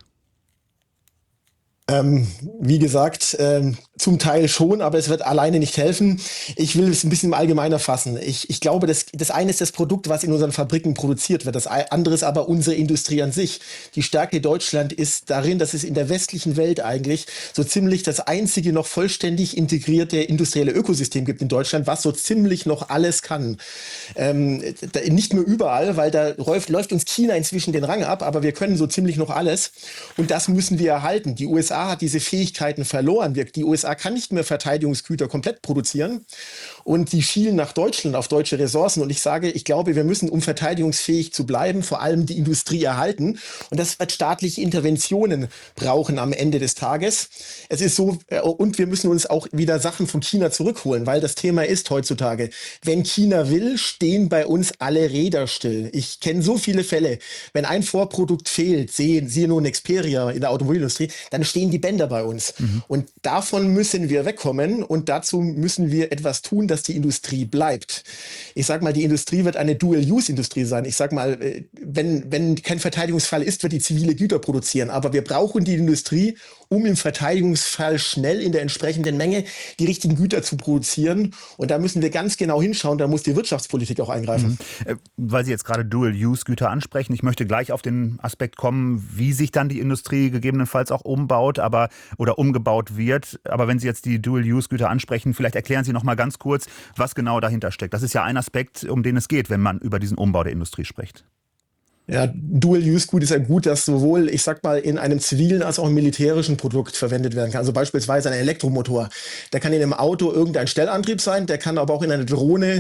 Wie gesagt, zum Teil schon, aber es wird alleine nicht helfen. Ich will es ein bisschen allgemeiner fassen. Ich glaube, das eine ist das Produkt, was in unseren Fabriken produziert wird. Das andere ist aber unsere Industrie an sich. Die Stärke Deutschland ist darin, dass es in der westlichen Welt eigentlich so ziemlich das einzige noch vollständig integrierte industrielle Ökosystem gibt in Deutschland, was so ziemlich noch alles kann. Nicht nur überall, weil da läuft uns China inzwischen den Rang ab, aber wir können so ziemlich noch alles. Und das müssen wir erhalten. Die USA hat diese Fähigkeiten verloren. Die USA kann nicht mehr Verteidigungsgüter komplett produzieren und die schielen nach Deutschland auf deutsche Ressourcen. Und ich glaube, wir müssen, um verteidigungsfähig zu bleiben, vor allem die Industrie erhalten. Und das wird staatliche Interventionen brauchen am Ende des Tages. Es ist so, und wir müssen uns auch wieder Sachen von China zurückholen, weil das Thema ist heutzutage, wenn China will, stehen bei uns alle Räder still. Ich kenne so viele Fälle, wenn ein Vorprodukt fehlt, siehe nur Nexperia in der Automobilindustrie, dann stehen die Bänder bei uns. Und davon müssen wir wegkommen und dazu müssen wir etwas tun, dass die Industrie bleibt. Ich sag mal, die Industrie wird eine Dual-Use-Industrie sein. Ich sag mal, wenn kein Verteidigungsfall ist, wird die zivile Güter produzieren. Aber wir brauchen die Industrie, um im Verteidigungsfall schnell in der entsprechenden Menge die richtigen Güter zu produzieren. Und da müssen wir ganz genau hinschauen, da muss die Wirtschaftspolitik auch eingreifen. Weil Sie jetzt gerade Dual-Use-Güter ansprechen, ich möchte gleich auf den Aspekt kommen, wie sich dann die Industrie gegebenenfalls auch umbaut oder umgebaut wird. Aber wenn Sie jetzt die Dual-Use-Güter ansprechen, vielleicht erklären Sie noch mal ganz kurz, was genau dahinter steckt. Das ist ja ein Aspekt, um den es geht, wenn man über diesen Umbau der Industrie spricht. Ja, Dual-Use-Gut ist ein Gut, das sowohl, ich sag mal, in einem zivilen als auch im militärischen Produkt verwendet werden kann. Also beispielsweise ein Elektromotor. Der kann in einem Auto irgendein Stellantrieb sein, der kann aber auch in einer Drohne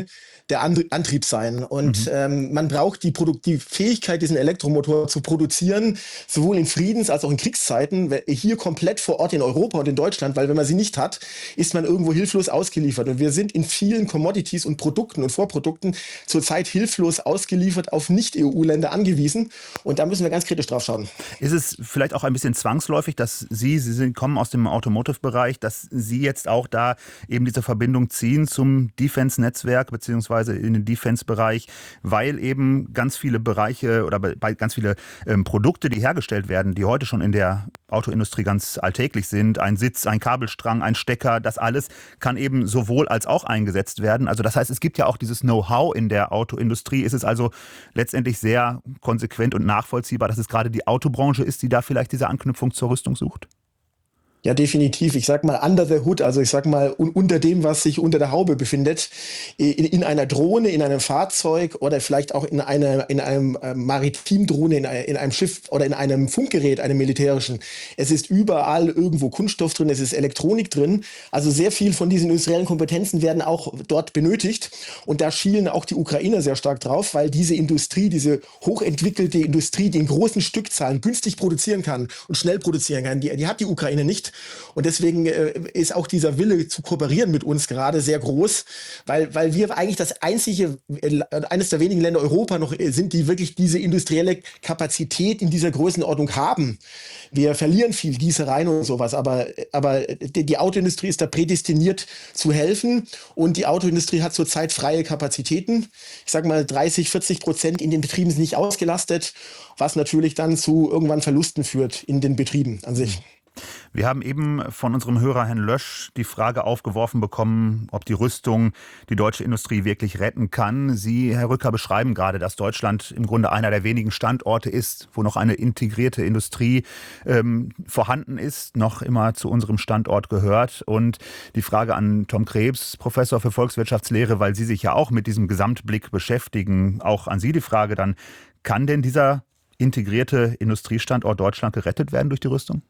der Antrieb sein. Und man braucht die Fähigkeit, diesen Elektromotor zu produzieren, sowohl in Friedens- als auch in Kriegszeiten, hier komplett vor Ort in Europa und in Deutschland, weil wenn man sie nicht hat, ist man irgendwo hilflos ausgeliefert. Und wir sind in vielen Commodities und Produkten und Vorprodukten zurzeit hilflos ausgeliefert, auf Nicht-EU-Länder angewiesen. Und da müssen wir ganz kritisch drauf schauen. Ist es vielleicht auch ein bisschen zwangsläufig, dass Sie kommen aus dem Automotive-Bereich, dass Sie jetzt auch da eben diese Verbindung ziehen zum Defense-Netzwerk beziehungsweise in den Defense-Bereich, weil eben ganz viele Bereiche oder bei ganz viele Produkte, die hergestellt werden, die heute schon in der Autoindustrie ganz alltäglich sind, ein Sitz, ein Kabelstrang, ein Stecker, das alles kann eben sowohl als auch eingesetzt werden. Also das heißt, es gibt ja auch dieses Know-how in der Autoindustrie. Ist es also letztendlich sehr konsequent und nachvollziehbar, dass es gerade die Autobranche ist, die da vielleicht diese Anknüpfung zur Rüstung sucht? Ja, definitiv. Ich sag mal under the hood, also ich sag mal unter dem, was sich unter der Haube befindet, in einer Drohne, in einem Fahrzeug oder vielleicht auch in einem Maritimdrohne, in einem Schiff oder in einem Funkgerät, einem militärischen. Es ist überall irgendwo Kunststoff drin, es ist Elektronik drin. Also sehr viel von diesen industriellen Kompetenzen werden auch dort benötigt. Und da schielen auch die Ukrainer sehr stark drauf, weil diese Industrie, diese hochentwickelte Industrie, die in großen Stückzahlen günstig produzieren kann und schnell produzieren kann, die hat die Ukraine nicht. Und deswegen ist auch dieser Wille zu kooperieren mit uns gerade sehr groß, weil wir eigentlich eines der wenigen Länder Europa noch sind, die wirklich diese industrielle Kapazität in dieser Größenordnung haben. Wir verlieren viel Gießereien und sowas, aber die Autoindustrie ist da prädestiniert zu helfen und die Autoindustrie hat zurzeit freie Kapazitäten. Ich sage mal 30-40% in den Betrieben sind nicht ausgelastet, was natürlich dann zu irgendwann Verlusten führt in den Betrieben an sich. Wir haben eben von unserem Hörer Herrn Lösch die Frage aufgeworfen bekommen, ob die Rüstung die deutsche Industrie wirklich retten kann. Sie, Herr Rücker, beschreiben gerade, dass Deutschland im Grunde einer der wenigen Standorte ist, wo noch eine integrierte Industrie vorhanden ist, noch immer zu unserem Standort gehört. Und die Frage an Tom Krebs, Professor für Volkswirtschaftslehre, weil Sie sich ja auch mit diesem Gesamtblick beschäftigen, auch an Sie die Frage dann, kann denn dieser integrierte Industriestandort Deutschland gerettet werden durch die Rüstung?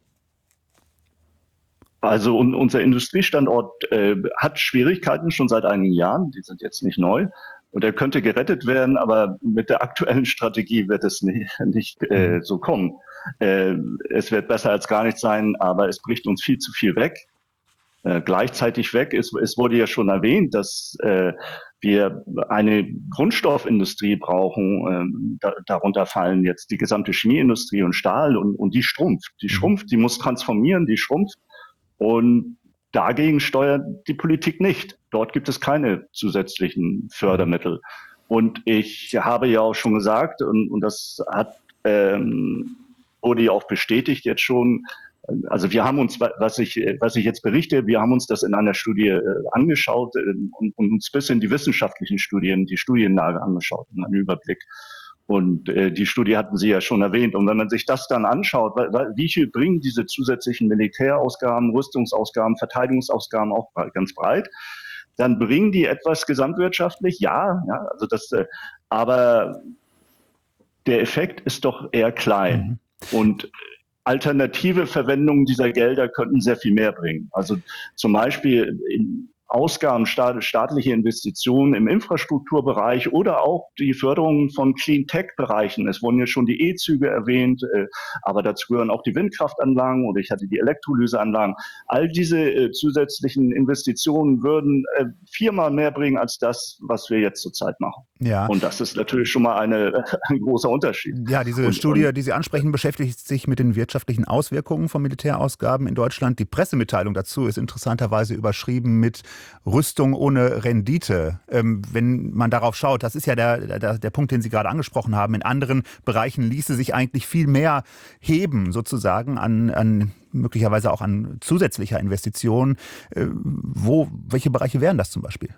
Also unser Industriestandort hat Schwierigkeiten schon seit einigen Jahren, die sind jetzt nicht neu. Und er könnte gerettet werden, aber mit der aktuellen Strategie wird es nicht so kommen. Es wird besser als gar nicht sein, aber es bricht uns viel zu viel weg. Gleichzeitig weg. Es wurde ja schon erwähnt, dass wir eine Grundstoffindustrie brauchen. Darunter fallen jetzt die gesamte Chemieindustrie und Stahl und die schrumpft. Die schrumpft, die muss transformieren, die schrumpft. Und dagegen steuert die Politik nicht. Dort gibt es keine zusätzlichen Fördermittel. Und ich habe ja auch schon gesagt, und das wurde ja auch bestätigt jetzt schon, also wir haben uns, was ich jetzt berichte, wir haben uns das in einer Studie angeschaut und uns bis in die wissenschaftlichen Studien, die Studienlage angeschaut, einen Überblick. Und die Studie hatten Sie ja schon erwähnt. Und wenn man sich das dann anschaut, wie viel bringen diese zusätzlichen Militärausgaben, Rüstungsausgaben, Verteidigungsausgaben auch ganz breit, dann bringen die etwas gesamtwirtschaftlich, ja, also aber der Effekt ist doch eher klein. Und alternative Verwendungen dieser Gelder könnten sehr viel mehr bringen. Also zum Beispiel Ausgaben, staatliche Investitionen im Infrastrukturbereich oder auch die Förderung von Clean-Tech-Bereichen. Es wurden ja schon die E-Züge erwähnt, aber dazu gehören auch die Windkraftanlagen oder ich hatte die Elektrolyseanlagen. All diese zusätzlichen Investitionen würden 4-mal mehr bringen als das, was wir jetzt zurzeit machen. Ja. Und das ist natürlich schon mal ein großer Unterschied. Ja, diese Studie, die Sie ansprechen, beschäftigt sich mit den wirtschaftlichen Auswirkungen von Militärausgaben in Deutschland. Die Pressemitteilung dazu ist interessanterweise überschrieben mit Rüstung ohne Rendite. Wenn man darauf schaut, das ist ja der Punkt, den Sie gerade angesprochen haben. In anderen Bereichen ließe sich eigentlich viel mehr heben, sozusagen, an möglicherweise auch an zusätzlicher Investition. Welche Bereiche wären das zum Beispiel?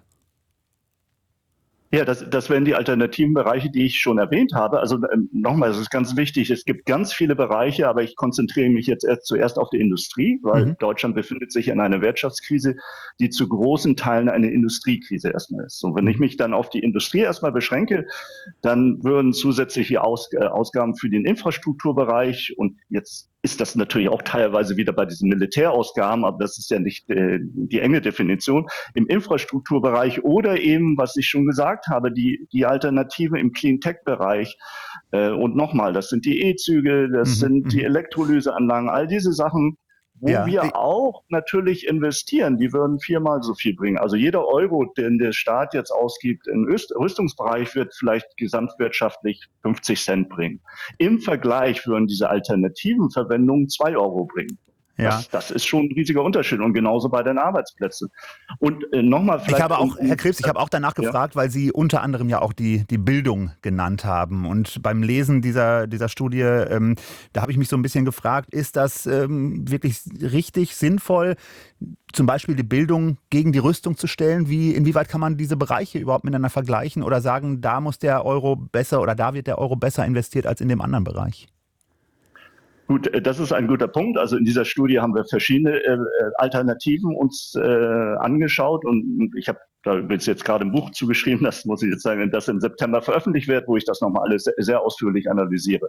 Ja, das wären die alternativen Bereiche, die ich schon erwähnt habe. Also nochmal, es ist ganz wichtig, es gibt ganz viele Bereiche, aber ich konzentriere mich jetzt zuerst auf die Industrie, weil Deutschland befindet sich in einer Wirtschaftskrise, die zu großen Teilen eine Industriekrise erstmal ist. Und wenn ich mich dann auf die Industrie erstmal beschränke, dann würden zusätzliche Ausgaben für den Infrastrukturbereich und jetzt ist das natürlich auch teilweise wieder bei diesen Militärausgaben, aber das ist ja nicht die enge Definition, im Infrastrukturbereich oder eben, was ich schon gesagt habe, die Alternativen im Clean-Tech-Bereich. Und nochmal, das sind die E-Züge, das sind die Elektrolyseanlagen, all diese Sachen, wo wir auch natürlich investieren, die würden 4-mal so viel bringen. Also jeder Euro, den der Staat jetzt ausgibt im Rüstungsbereich, wird vielleicht gesamtwirtschaftlich 50 Cent bringen. Im Vergleich würden diese alternativen Verwendungen 2 Euro bringen. Ja. Das ist schon ein riesiger Unterschied und genauso bei den Arbeitsplätzen. Und nochmal vielleicht... Ich habe auch, Herr Krebs, ich habe auch danach gefragt, weil Sie unter anderem ja auch die Bildung genannt haben. Und beim Lesen dieser Studie, da habe ich mich so ein bisschen gefragt, ist das wirklich richtig sinnvoll, zum Beispiel die Bildung gegen die Rüstung zu stellen? Inwieweit kann man diese Bereiche überhaupt miteinander vergleichen oder sagen, da muss der Euro besser oder da wird der Euro besser investiert als in dem anderen Bereich? Gut, das ist ein guter Punkt. Also in dieser Studie haben wir verschiedene Alternativen uns angeschaut und ich habe da ist jetzt gerade ein Buch zugeschrieben, das muss ich jetzt sagen, das im September veröffentlicht wird, wo ich das nochmal alles sehr ausführlich analysiere.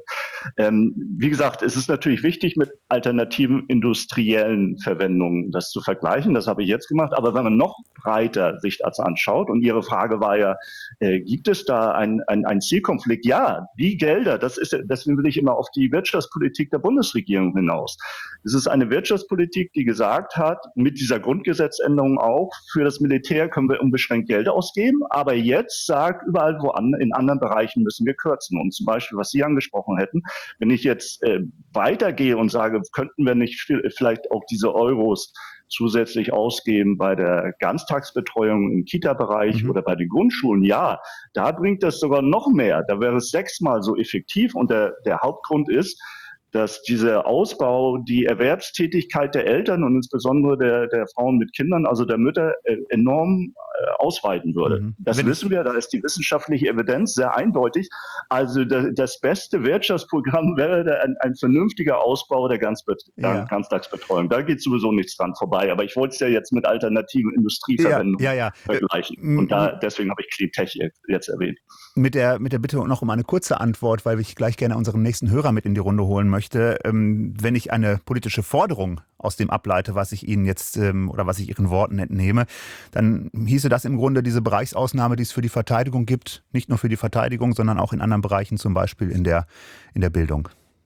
Wie gesagt, es ist natürlich wichtig, mit alternativen industriellen Verwendungen das zu vergleichen. Das habe ich jetzt gemacht. Aber wenn man noch breiter sich das anschaut, und Ihre Frage war ja, gibt es da einen Zielkonflikt? Ja, die Gelder, deswegen will ich immer auf die Wirtschaftspolitik der Bundesregierung hinaus. Es ist eine Wirtschaftspolitik, die gesagt hat, mit dieser Grundgesetzänderung auch, für das Militär können wir unbeschränkt Geld ausgeben, aber jetzt sagt überall in anderen Bereichen müssen wir kürzen. Und zum Beispiel, was Sie angesprochen hätten, wenn ich jetzt weitergehe und sage, könnten wir nicht vielleicht auch diese Euros zusätzlich ausgeben bei der Ganztagsbetreuung im Kita-Bereich oder bei den Grundschulen, ja, da bringt das sogar noch mehr. Da wäre es 6-mal so effektiv und der Hauptgrund ist, dass dieser Ausbau die Erwerbstätigkeit der Eltern und insbesondere der Frauen mit Kindern, also der Mütter, enorm ausweiten würde. Das wissen wir, da ist die wissenschaftliche Evidenz sehr eindeutig. Also das beste Wirtschaftsprogramm wäre ein vernünftiger Ausbau der Ganztagsbetreuung. Da geht sowieso nichts dran vorbei. Aber ich wollte es ja jetzt mit alternativen Industrieverwendungen vergleichen. Und deswegen habe ich Cleantech jetzt erwähnt. Mit der Bitte noch um eine kurze Antwort, weil ich gleich gerne unseren nächsten Hörer mit in die Runde holen möchte. Wenn ich eine politische Forderung aus dem ableite, was ich Ihnen jetzt oder was ich Ihren Worten entnehme, dann hieße das im Grunde diese Bereichsausnahme, die es für die Verteidigung gibt, nicht nur für die Verteidigung, sondern auch in anderen Bereichen, zum Beispiel in der Bildung.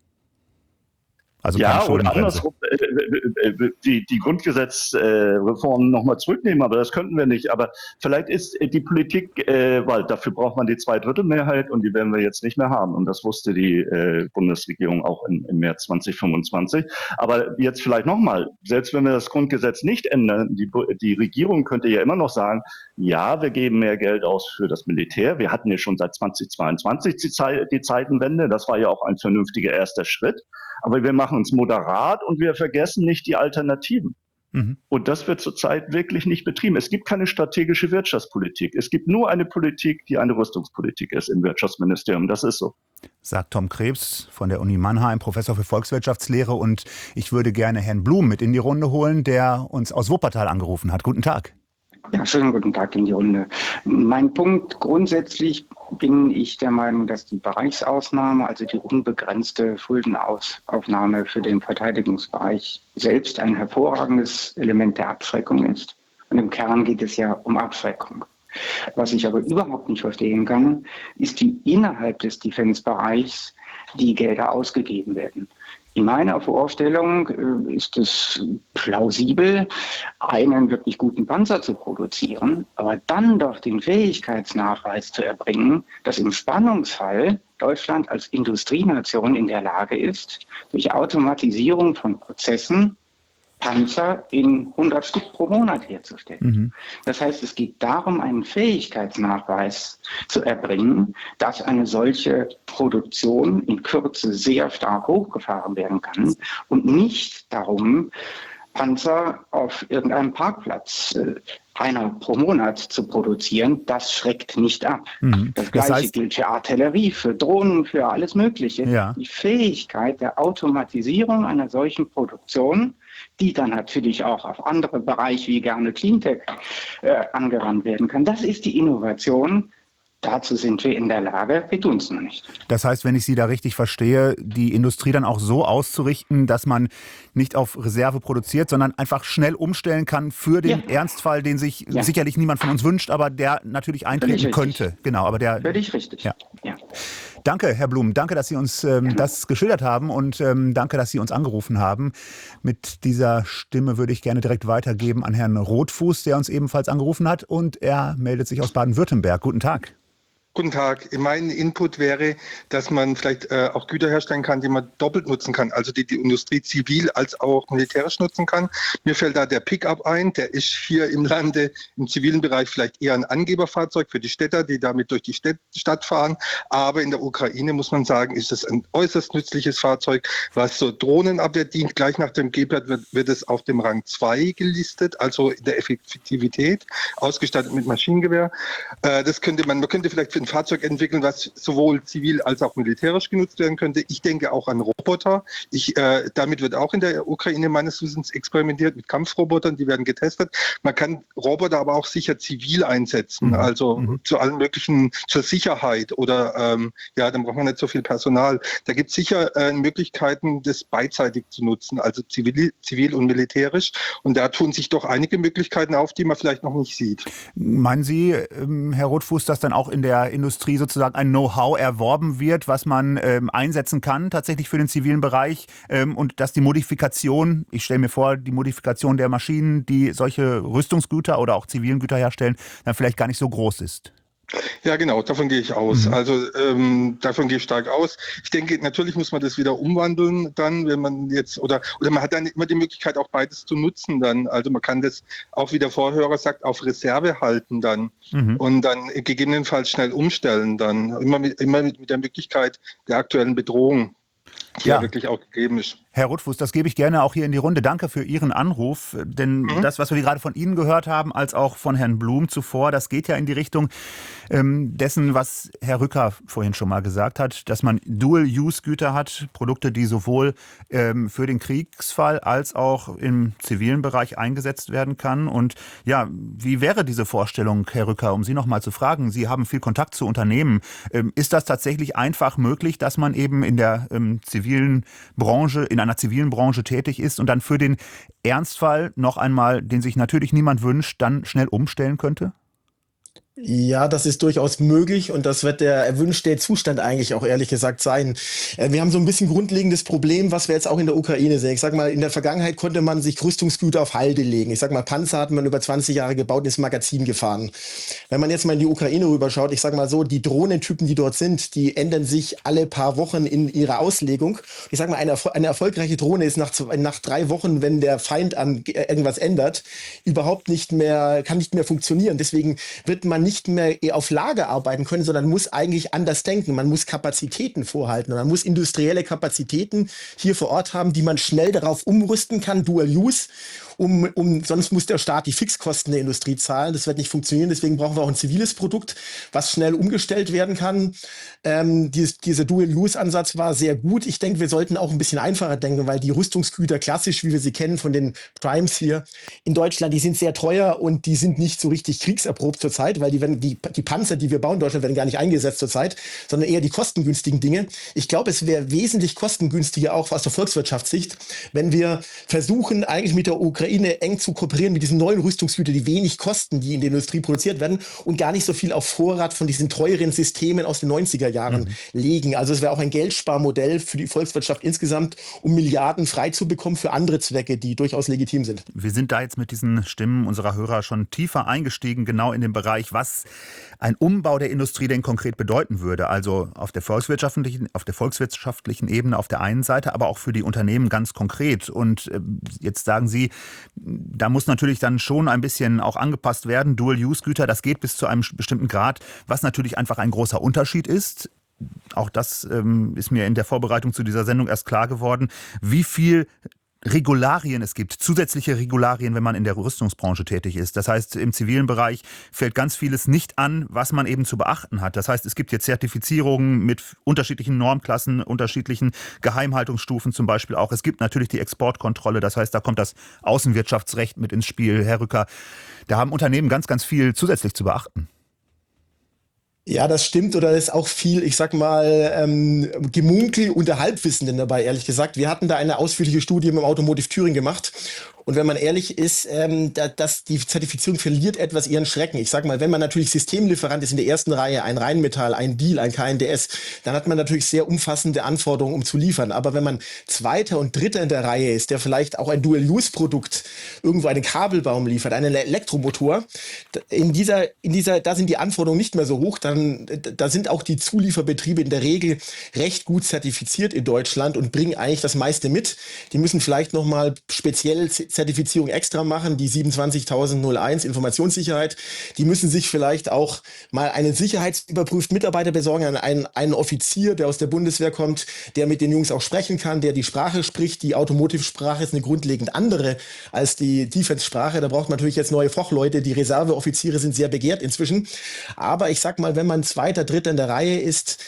Also ja, oder andersrum, die Grundgesetzreform nochmal zurücknehmen, aber das könnten wir nicht. Aber vielleicht ist die Politik, weil dafür braucht man die 2/3-Mehrheit und die werden wir jetzt nicht mehr haben. Und das wusste die Bundesregierung auch im März 2025. Aber jetzt vielleicht nochmal, selbst wenn wir das Grundgesetz nicht ändern, die Regierung könnte ja immer noch sagen, ja, wir geben mehr Geld aus für das Militär. Wir hatten ja schon seit 2022 die Zeitenwende. Das war ja auch ein vernünftiger erster Schritt. Aber wir machen uns moderat und wir vergessen nicht die Alternativen. Und das wird zurzeit wirklich nicht betrieben. Es gibt keine strategische Wirtschaftspolitik. Es gibt nur eine Politik, die eine Rüstungspolitik ist im Wirtschaftsministerium. Das ist so. Sagt Tom Krebs von der Uni Mannheim, Professor für Volkswirtschaftslehre. Und ich würde gerne Herrn Blum mit in die Runde holen, der uns aus Wuppertal angerufen hat. Guten Tag. Ja, schönen guten Tag in die Runde. Mein Punkt: Grundsätzlich bin ich der Meinung, dass die Bereichsausnahme, also die unbegrenzte Schuldenaufnahme für den Verteidigungsbereich selbst ein hervorragendes Element der Abschreckung ist. Und im Kern geht es ja um Abschreckung. Was ich aber überhaupt nicht verstehen kann, ist, wie innerhalb des Defense-Bereichs die Gelder ausgegeben werden. In meiner Vorstellung ist es plausibel, einen wirklich guten Panzer zu produzieren, aber dann doch den Fähigkeitsnachweis zu erbringen, dass im Spannungsfall Deutschland als Industrienation in der Lage ist, durch Automatisierung von Prozessen Panzer in 100 Stück pro Monat herzustellen. Das heißt, es geht darum, einen Fähigkeitsnachweis zu erbringen, dass eine solche Produktion in Kürze sehr stark hochgefahren werden kann und nicht darum, Panzer auf irgendeinem Parkplatz einer pro Monat zu produzieren. Das schreckt nicht ab. Das Gleiche gilt für Artillerie, für Drohnen, für alles Mögliche. Ja. Die Fähigkeit der Automatisierung einer solchen Produktion, die dann natürlich auch auf andere Bereiche wie gerne Cleantech angewandt werden kann. Das ist die Innovation, dazu sind wir in der Lage, wir tun es noch nicht. Das heißt, wenn ich Sie da richtig verstehe, die Industrie dann auch so auszurichten, dass man nicht auf Reserve produziert, sondern einfach schnell umstellen kann für den Ernstfall, den sich sicherlich niemand von uns wünscht, aber der natürlich eintreten könnte. Genau, aber der. Völlig richtig. Ja. Danke, Herr Blum. Danke, dass Sie uns das geschildert haben und danke, dass Sie uns angerufen haben. Mit dieser Stimme würde ich gerne direkt weitergeben an Herrn Rothfuß, der uns ebenfalls angerufen hat, und er meldet sich aus Baden-Württemberg. Guten Tag. Guten Tag. Mein Input wäre, dass man vielleicht auch Güter herstellen kann, die man doppelt nutzen kann, also die Industrie zivil als auch militärisch nutzen kann. Mir fällt da der Pickup ein, der ist hier im Lande im zivilen Bereich vielleicht eher ein Angeberfahrzeug für die Städter, die damit durch die Stadt fahren. Aber in der Ukraine, muss man sagen, ist es ein äußerst nützliches Fahrzeug, was zur Drohnenabwehr dient. Gleich nach dem GPAD wird es auf dem Rang 2 gelistet, also in der Effektivität, ausgestattet mit Maschinengewehr. Man könnte vielleicht für ein Fahrzeug entwickeln, was sowohl zivil als auch militärisch genutzt werden könnte. Ich denke auch an Roboter. Damit wird auch in der Ukraine meines Wissens experimentiert mit Kampfrobotern, die werden getestet. Man kann Roboter aber auch sicher zivil einsetzen, also zu allen möglichen, zur Sicherheit oder dann braucht man nicht so viel Personal. Da gibt es sicher Möglichkeiten, das beidseitig zu nutzen, also zivil und militärisch. Und da tun sich doch einige Möglichkeiten auf, die man vielleicht noch nicht sieht. Meinen Sie, Herr Rothfuß, dass dann auch in der Industrie sozusagen ein Know-how erworben wird, was man einsetzen kann tatsächlich für den zivilen Bereich und dass die Modifikation, ich stelle mir vor, die Modifikation der Maschinen, die solche Rüstungsgüter oder auch zivilen Güter herstellen, dann vielleicht gar nicht so groß ist? Ja, genau, davon gehe ich aus. Also davon gehe ich stark aus. Ich denke, natürlich muss man das wieder umwandeln dann, wenn man jetzt, oder man hat dann immer die Möglichkeit, auch beides zu nutzen dann. Also man kann das auch, wie der Vorhörer sagt, auf Reserve halten dann und dann gegebenenfalls schnell umstellen dann. Immer mit der Möglichkeit der aktuellen Bedrohung, die ja wirklich auch gegeben ist. Herr Rothfuß, das gebe ich gerne auch hier in die Runde. Danke für Ihren Anruf, denn das, was wir gerade von Ihnen gehört haben, als auch von Herrn Blum zuvor, das geht ja in die Richtung dessen, was Herr Rücker vorhin schon mal gesagt hat, dass man Dual-Use-Güter hat, Produkte, die sowohl für den Kriegsfall als auch im zivilen Bereich eingesetzt werden kann. Und ja, wie wäre diese Vorstellung, Herr Rücker, um Sie noch mal zu fragen? Sie haben viel Kontakt zu Unternehmen. Ist das tatsächlich einfach möglich, dass man eben in der zivilen Branche, in einer zivilen Branche tätig ist und dann für den Ernstfall noch einmal, den sich natürlich niemand wünscht, dann schnell umstellen könnte? Ja, das ist durchaus möglich und das wird der erwünschte Zustand eigentlich auch ehrlich gesagt sein. Wir haben so ein bisschen grundlegendes Problem, was wir jetzt auch in der Ukraine sehen. Ich sag mal, in der Vergangenheit konnte man sich Rüstungsgüter auf Halde legen. Ich sag mal, Panzer hat man über 20 Jahre gebaut und ins Magazin gefahren. Wenn man jetzt mal in die Ukraine rüberschaut, ich sag mal so, die Drohnentypen, die dort sind, die ändern sich alle paar Wochen in ihrer Auslegung. Ich sag mal, eine erfolgreiche Drohne ist nach 3 Wochen, wenn der Feind an irgendwas ändert, überhaupt nicht mehr, kann nicht mehr funktionieren. Deswegen wird man nicht mehr auf Lager arbeiten können, sondern muss eigentlich anders denken. Man muss Kapazitäten vorhalten. Man muss industrielle Kapazitäten hier vor Ort haben, die man schnell darauf umrüsten kann, Dual Use. Sonst muss der Staat die Fixkosten der Industrie zahlen. Das wird nicht funktionieren. Deswegen brauchen wir auch ein ziviles Produkt, was schnell umgestellt werden kann. Dieser Dual-Use-Ansatz war sehr gut. Ich denke, wir sollten auch ein bisschen einfacher denken, weil die Rüstungsgüter klassisch, wie wir sie kennen von den Primes hier in Deutschland, die sind sehr teuer und die sind nicht so richtig kriegserprobt zurzeit, weil die Panzer, die wir bauen in Deutschland, werden gar nicht eingesetzt zurzeit, sondern eher die kostengünstigen Dinge. Ich glaube, es wäre wesentlich kostengünstiger, auch aus der Volkswirtschaftssicht, wenn wir versuchen, eigentlich mit der Ukraine eng zu kooperieren mit diesen neuen Rüstungsgütern, die wenig kosten, die in der Industrie produziert werden und gar nicht so viel auf Vorrat von diesen teuren Systemen aus den 90er Jahren legen. Also es wäre auch ein Geldsparmodell für die Volkswirtschaft insgesamt, um Milliarden frei zu bekommen für andere Zwecke, die durchaus legitim sind. Wir sind da jetzt mit diesen Stimmen unserer Hörer schon tiefer eingestiegen, genau in den Bereich, was ein Umbau der Industrie denn konkret bedeuten würde. Also auf der volkswirtschaftlichen Ebene auf der einen Seite, aber auch für die Unternehmen ganz konkret. Und jetzt sagen Sie, da muss natürlich dann schon ein bisschen auch angepasst werden. Dual-Use-Güter, das geht bis zu einem bestimmten Grad, was natürlich einfach ein großer Unterschied ist. Auch das ist mir in der Vorbereitung zu dieser Sendung erst klar geworden, wie viel Regularien es gibt, zusätzliche Regularien, wenn man in der Rüstungsbranche tätig ist. Das heißt, im zivilen Bereich fällt ganz vieles nicht an, was man eben zu beachten hat. Das heißt, es gibt jetzt Zertifizierungen mit unterschiedlichen Normklassen, unterschiedlichen Geheimhaltungsstufen zum Beispiel auch. Es gibt natürlich die Exportkontrolle, das heißt, da kommt das Außenwirtschaftsrecht mit ins Spiel. Herr Rücker, da haben Unternehmen ganz, ganz viel zusätzlich zu beachten. Ja, das stimmt, oder ist auch viel, ich sag mal, Gemunkel unter Halbwissenden dabei, ehrlich gesagt. Wir hatten da eine ausführliche Studie im Automotive Thüringen gemacht. Und wenn man ehrlich ist, dass die Zertifizierung verliert etwas ihren Schrecken. Ich sag mal, wenn man natürlich Systemlieferant ist in der ersten Reihe, ein Rheinmetall, ein Diehl, ein KNDS, dann hat man natürlich sehr umfassende Anforderungen, um zu liefern. Aber wenn man Zweiter und Dritter in der Reihe ist, der vielleicht auch ein Dual-Use-Produkt, irgendwo einen Kabelbaum liefert, einen Elektromotor, da sind die Anforderungen nicht mehr so hoch. Da sind auch die Zulieferbetriebe in der Regel recht gut zertifiziert in Deutschland und bringen eigentlich das meiste mit. Die müssen vielleicht nochmal speziell Zertifizierung extra machen, die 27001 Informationssicherheit. Die müssen sich vielleicht auch mal einen sicherheitsüberprüften Mitarbeiter besorgen, einen Offizier, der aus der Bundeswehr kommt, der mit den Jungs auch sprechen kann, der die Sprache spricht. Die Automotive-Sprache ist eine grundlegend andere als die Defense-Sprache. Da braucht man natürlich jetzt neue Fachleute. Die Reserveoffiziere sind sehr begehrt inzwischen. Aber ich sag mal, wenn man Zweiter, Dritter in der Reihe ist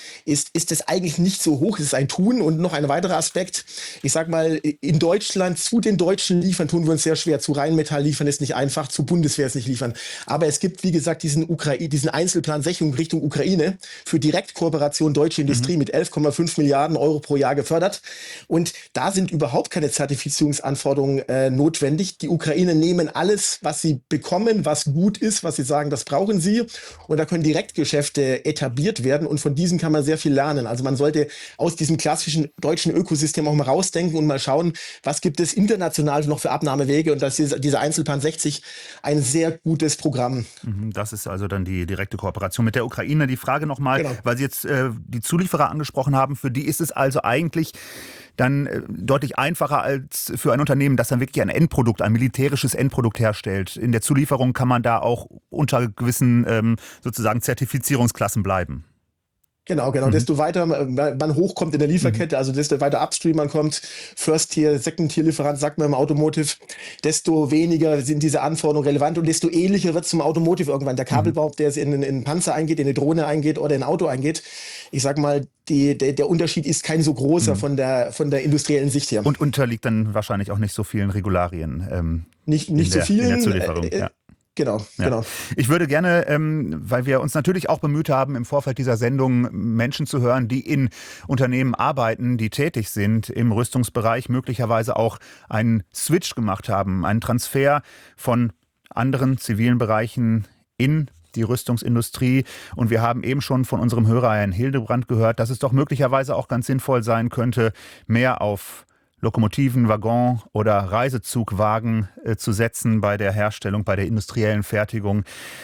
es eigentlich nicht so hoch. Es ist ein Tun. Und noch ein weiterer Aspekt. Ich sag mal, in Deutschland zu den Deutschen liefern, tun wir uns sehr schwer. Zu Rheinmetall liefern ist nicht einfach, zu Bundeswehr ist nicht liefern. Aber es gibt, wie gesagt, diesen Einzelplan Sicherung Richtung Ukraine für Direktkooperation deutsche Industrie mit 11,5 Milliarden Euro pro Jahr gefördert. Und da sind überhaupt keine Zertifizierungsanforderungen notwendig. Die Ukrainer nehmen alles, was sie bekommen, was gut ist, was sie sagen, das brauchen sie. Und da können Direktgeschäfte etabliert werden. Und von diesen kann man sehr viel lernen. Also man sollte aus diesem klassischen deutschen Ökosystem auch mal rausdenken und mal schauen, was gibt es international noch für Abnahmewege, und das ist dieser Einzelplan 60 ein sehr gutes Programm. Das ist also dann die direkte Kooperation mit der Ukraine. Die Frage nochmal, Genau. weil Sie jetzt die Zulieferer angesprochen haben, für die ist es also eigentlich dann deutlich einfacher als für ein Unternehmen, das dann wirklich ein Endprodukt, ein militärisches Endprodukt herstellt. In der Zulieferung kann man da auch unter gewissen sozusagen Zertifizierungsklassen bleiben. Genau. Desto weiter man hochkommt in der Lieferkette, also desto weiter upstream man kommt, First-Tier, Second-Tier-Lieferant, sagt man im Automotive, desto weniger sind diese Anforderungen relevant und desto ähnlicher wird es zum Automotive irgendwann. Der Kabelbaum, der in einen Panzer eingeht, in eine Drohne eingeht oder in ein Auto eingeht, ich sag mal, der Unterschied ist kein so großer von der industriellen Sicht her. Und unterliegt dann wahrscheinlich auch nicht so vielen Regularien. Nicht so vielen. In der Zulieferung, ja. Genau. Ich würde gerne, weil wir uns natürlich auch bemüht haben, im Vorfeld dieser Sendung Menschen zu hören, die in Unternehmen arbeiten, die tätig sind im Rüstungsbereich, möglicherweise auch einen Switch gemacht haben, einen Transfer von anderen zivilen Bereichen in die Rüstungsindustrie. Und wir haben eben schon von unserem Hörer Herrn Hildebrand gehört, dass es doch möglicherweise auch ganz sinnvoll sein könnte, mehr auf Lokomotiven, Waggon oder Reisezugwagen zu setzen bei der Herstellung, bei der industriellen Fertigung.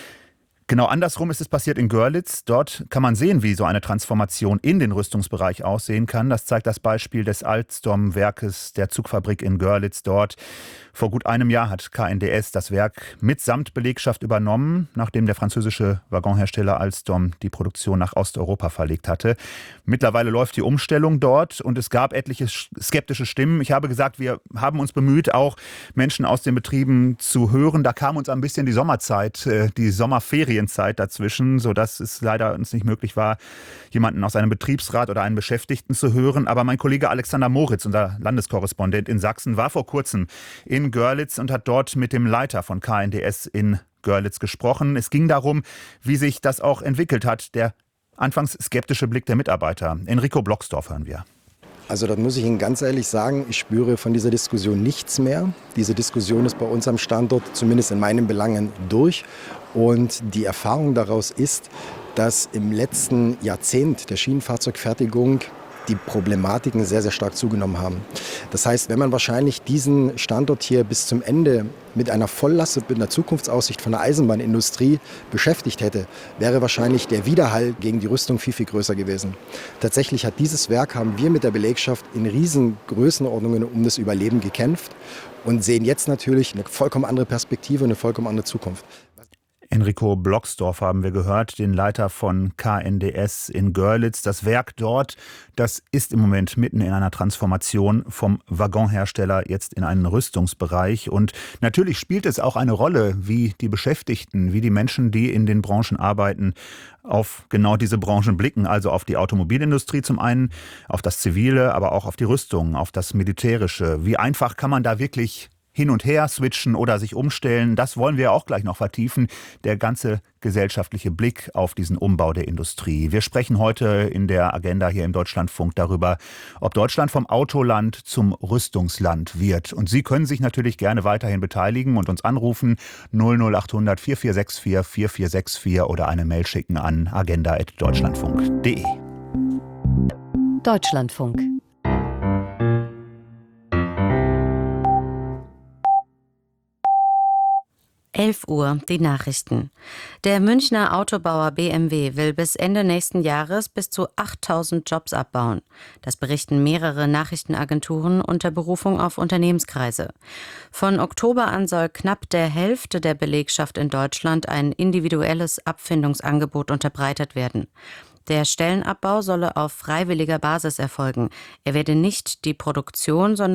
Genau andersrum ist es passiert in Görlitz. Dort kann man sehen, wie so eine Transformation in den Rüstungsbereich aussehen kann. Das zeigt das Beispiel des Alstom-Werkes der Zugfabrik in Görlitz dort. Vor gut einem Jahr hat KNDS das Werk mitsamt Belegschaft übernommen, nachdem der französische Waggonhersteller Alstom die Produktion nach Osteuropa verlegt hatte. Mittlerweile läuft die Umstellung dort und es gab etliche skeptische Stimmen. Ich habe gesagt, wir haben uns bemüht, auch Menschen aus den Betrieben zu hören. Da kam uns ein bisschen die Sommerzeit, die Sommerferienzeit dazwischen, sodass es leider uns nicht möglich war, jemanden aus einem Betriebsrat oder einen Beschäftigten zu hören. Aber mein Kollege Alexander Moritz, unser Landeskorrespondent in Sachsen, war vor kurzem in Görlitz und hat dort mit dem Leiter von KNDS in Görlitz gesprochen. Es ging darum, wie sich das auch entwickelt hat, der anfangs skeptische Blick der Mitarbeiter. Enrico Blocksdorf hören wir. Also da muss ich Ihnen ganz ehrlich sagen, ich spüre von dieser Diskussion nichts mehr. Diese Diskussion ist bei uns am Standort, zumindest in meinen Belangen, durch. Und die Erfahrung daraus ist, dass im letzten Jahrzehnt der Schienenfahrzeugfertigung die Problematiken sehr, sehr stark zugenommen haben. Das heißt, wenn man wahrscheinlich diesen Standort hier bis zum Ende mit einer Volllast und mit einer Zukunftsaussicht von der Eisenbahnindustrie beschäftigt hätte, wäre wahrscheinlich der Widerhall gegen die Rüstung viel, viel größer gewesen. Tatsächlich hat dieses Werk, haben wir mit der Belegschaft in riesen Größenordnungen um das Überleben gekämpft und sehen jetzt natürlich eine vollkommen andere Perspektive, eine vollkommen andere Zukunft. Enrico Blocksdorf haben wir gehört, den Leiter von KNDS in Görlitz. Das Werk dort, das ist im Moment mitten in einer Transformation vom Waggonhersteller jetzt in einen Rüstungsbereich. Und natürlich spielt es auch eine Rolle, wie die Beschäftigten, wie die Menschen, die in den Branchen arbeiten, auf genau diese Branchen blicken. Also auf die Automobilindustrie zum einen, auf das Zivile, aber auch auf die Rüstung, auf das Militärische. Wie einfach kann man da wirklich hin und her switchen oder sich umstellen. Das wollen wir auch gleich noch vertiefen. Der ganze gesellschaftliche Blick auf diesen Umbau der Industrie. Wir sprechen heute in der Agenda hier im Deutschlandfunk darüber, ob Deutschland vom Autoland zum Rüstungsland wird. Und Sie können sich natürlich gerne weiterhin beteiligen und uns anrufen 00800 4464 4464 oder eine Mail schicken an agenda@deutschlandfunk.de. Deutschlandfunk. Uhr, die Nachrichten. Der Münchner Autobauer BMW will bis Ende nächsten Jahres bis zu 8.000 Jobs abbauen. Das berichten mehrere Nachrichtenagenturen unter Berufung auf Unternehmenskreise. Von Oktober an soll knapp der Hälfte der Belegschaft in Deutschland ein individuelles Abfindungsangebot unterbreitet werden. Der Stellenabbau solle auf freiwilliger Basis erfolgen. Er werde nicht die Produktion, sondern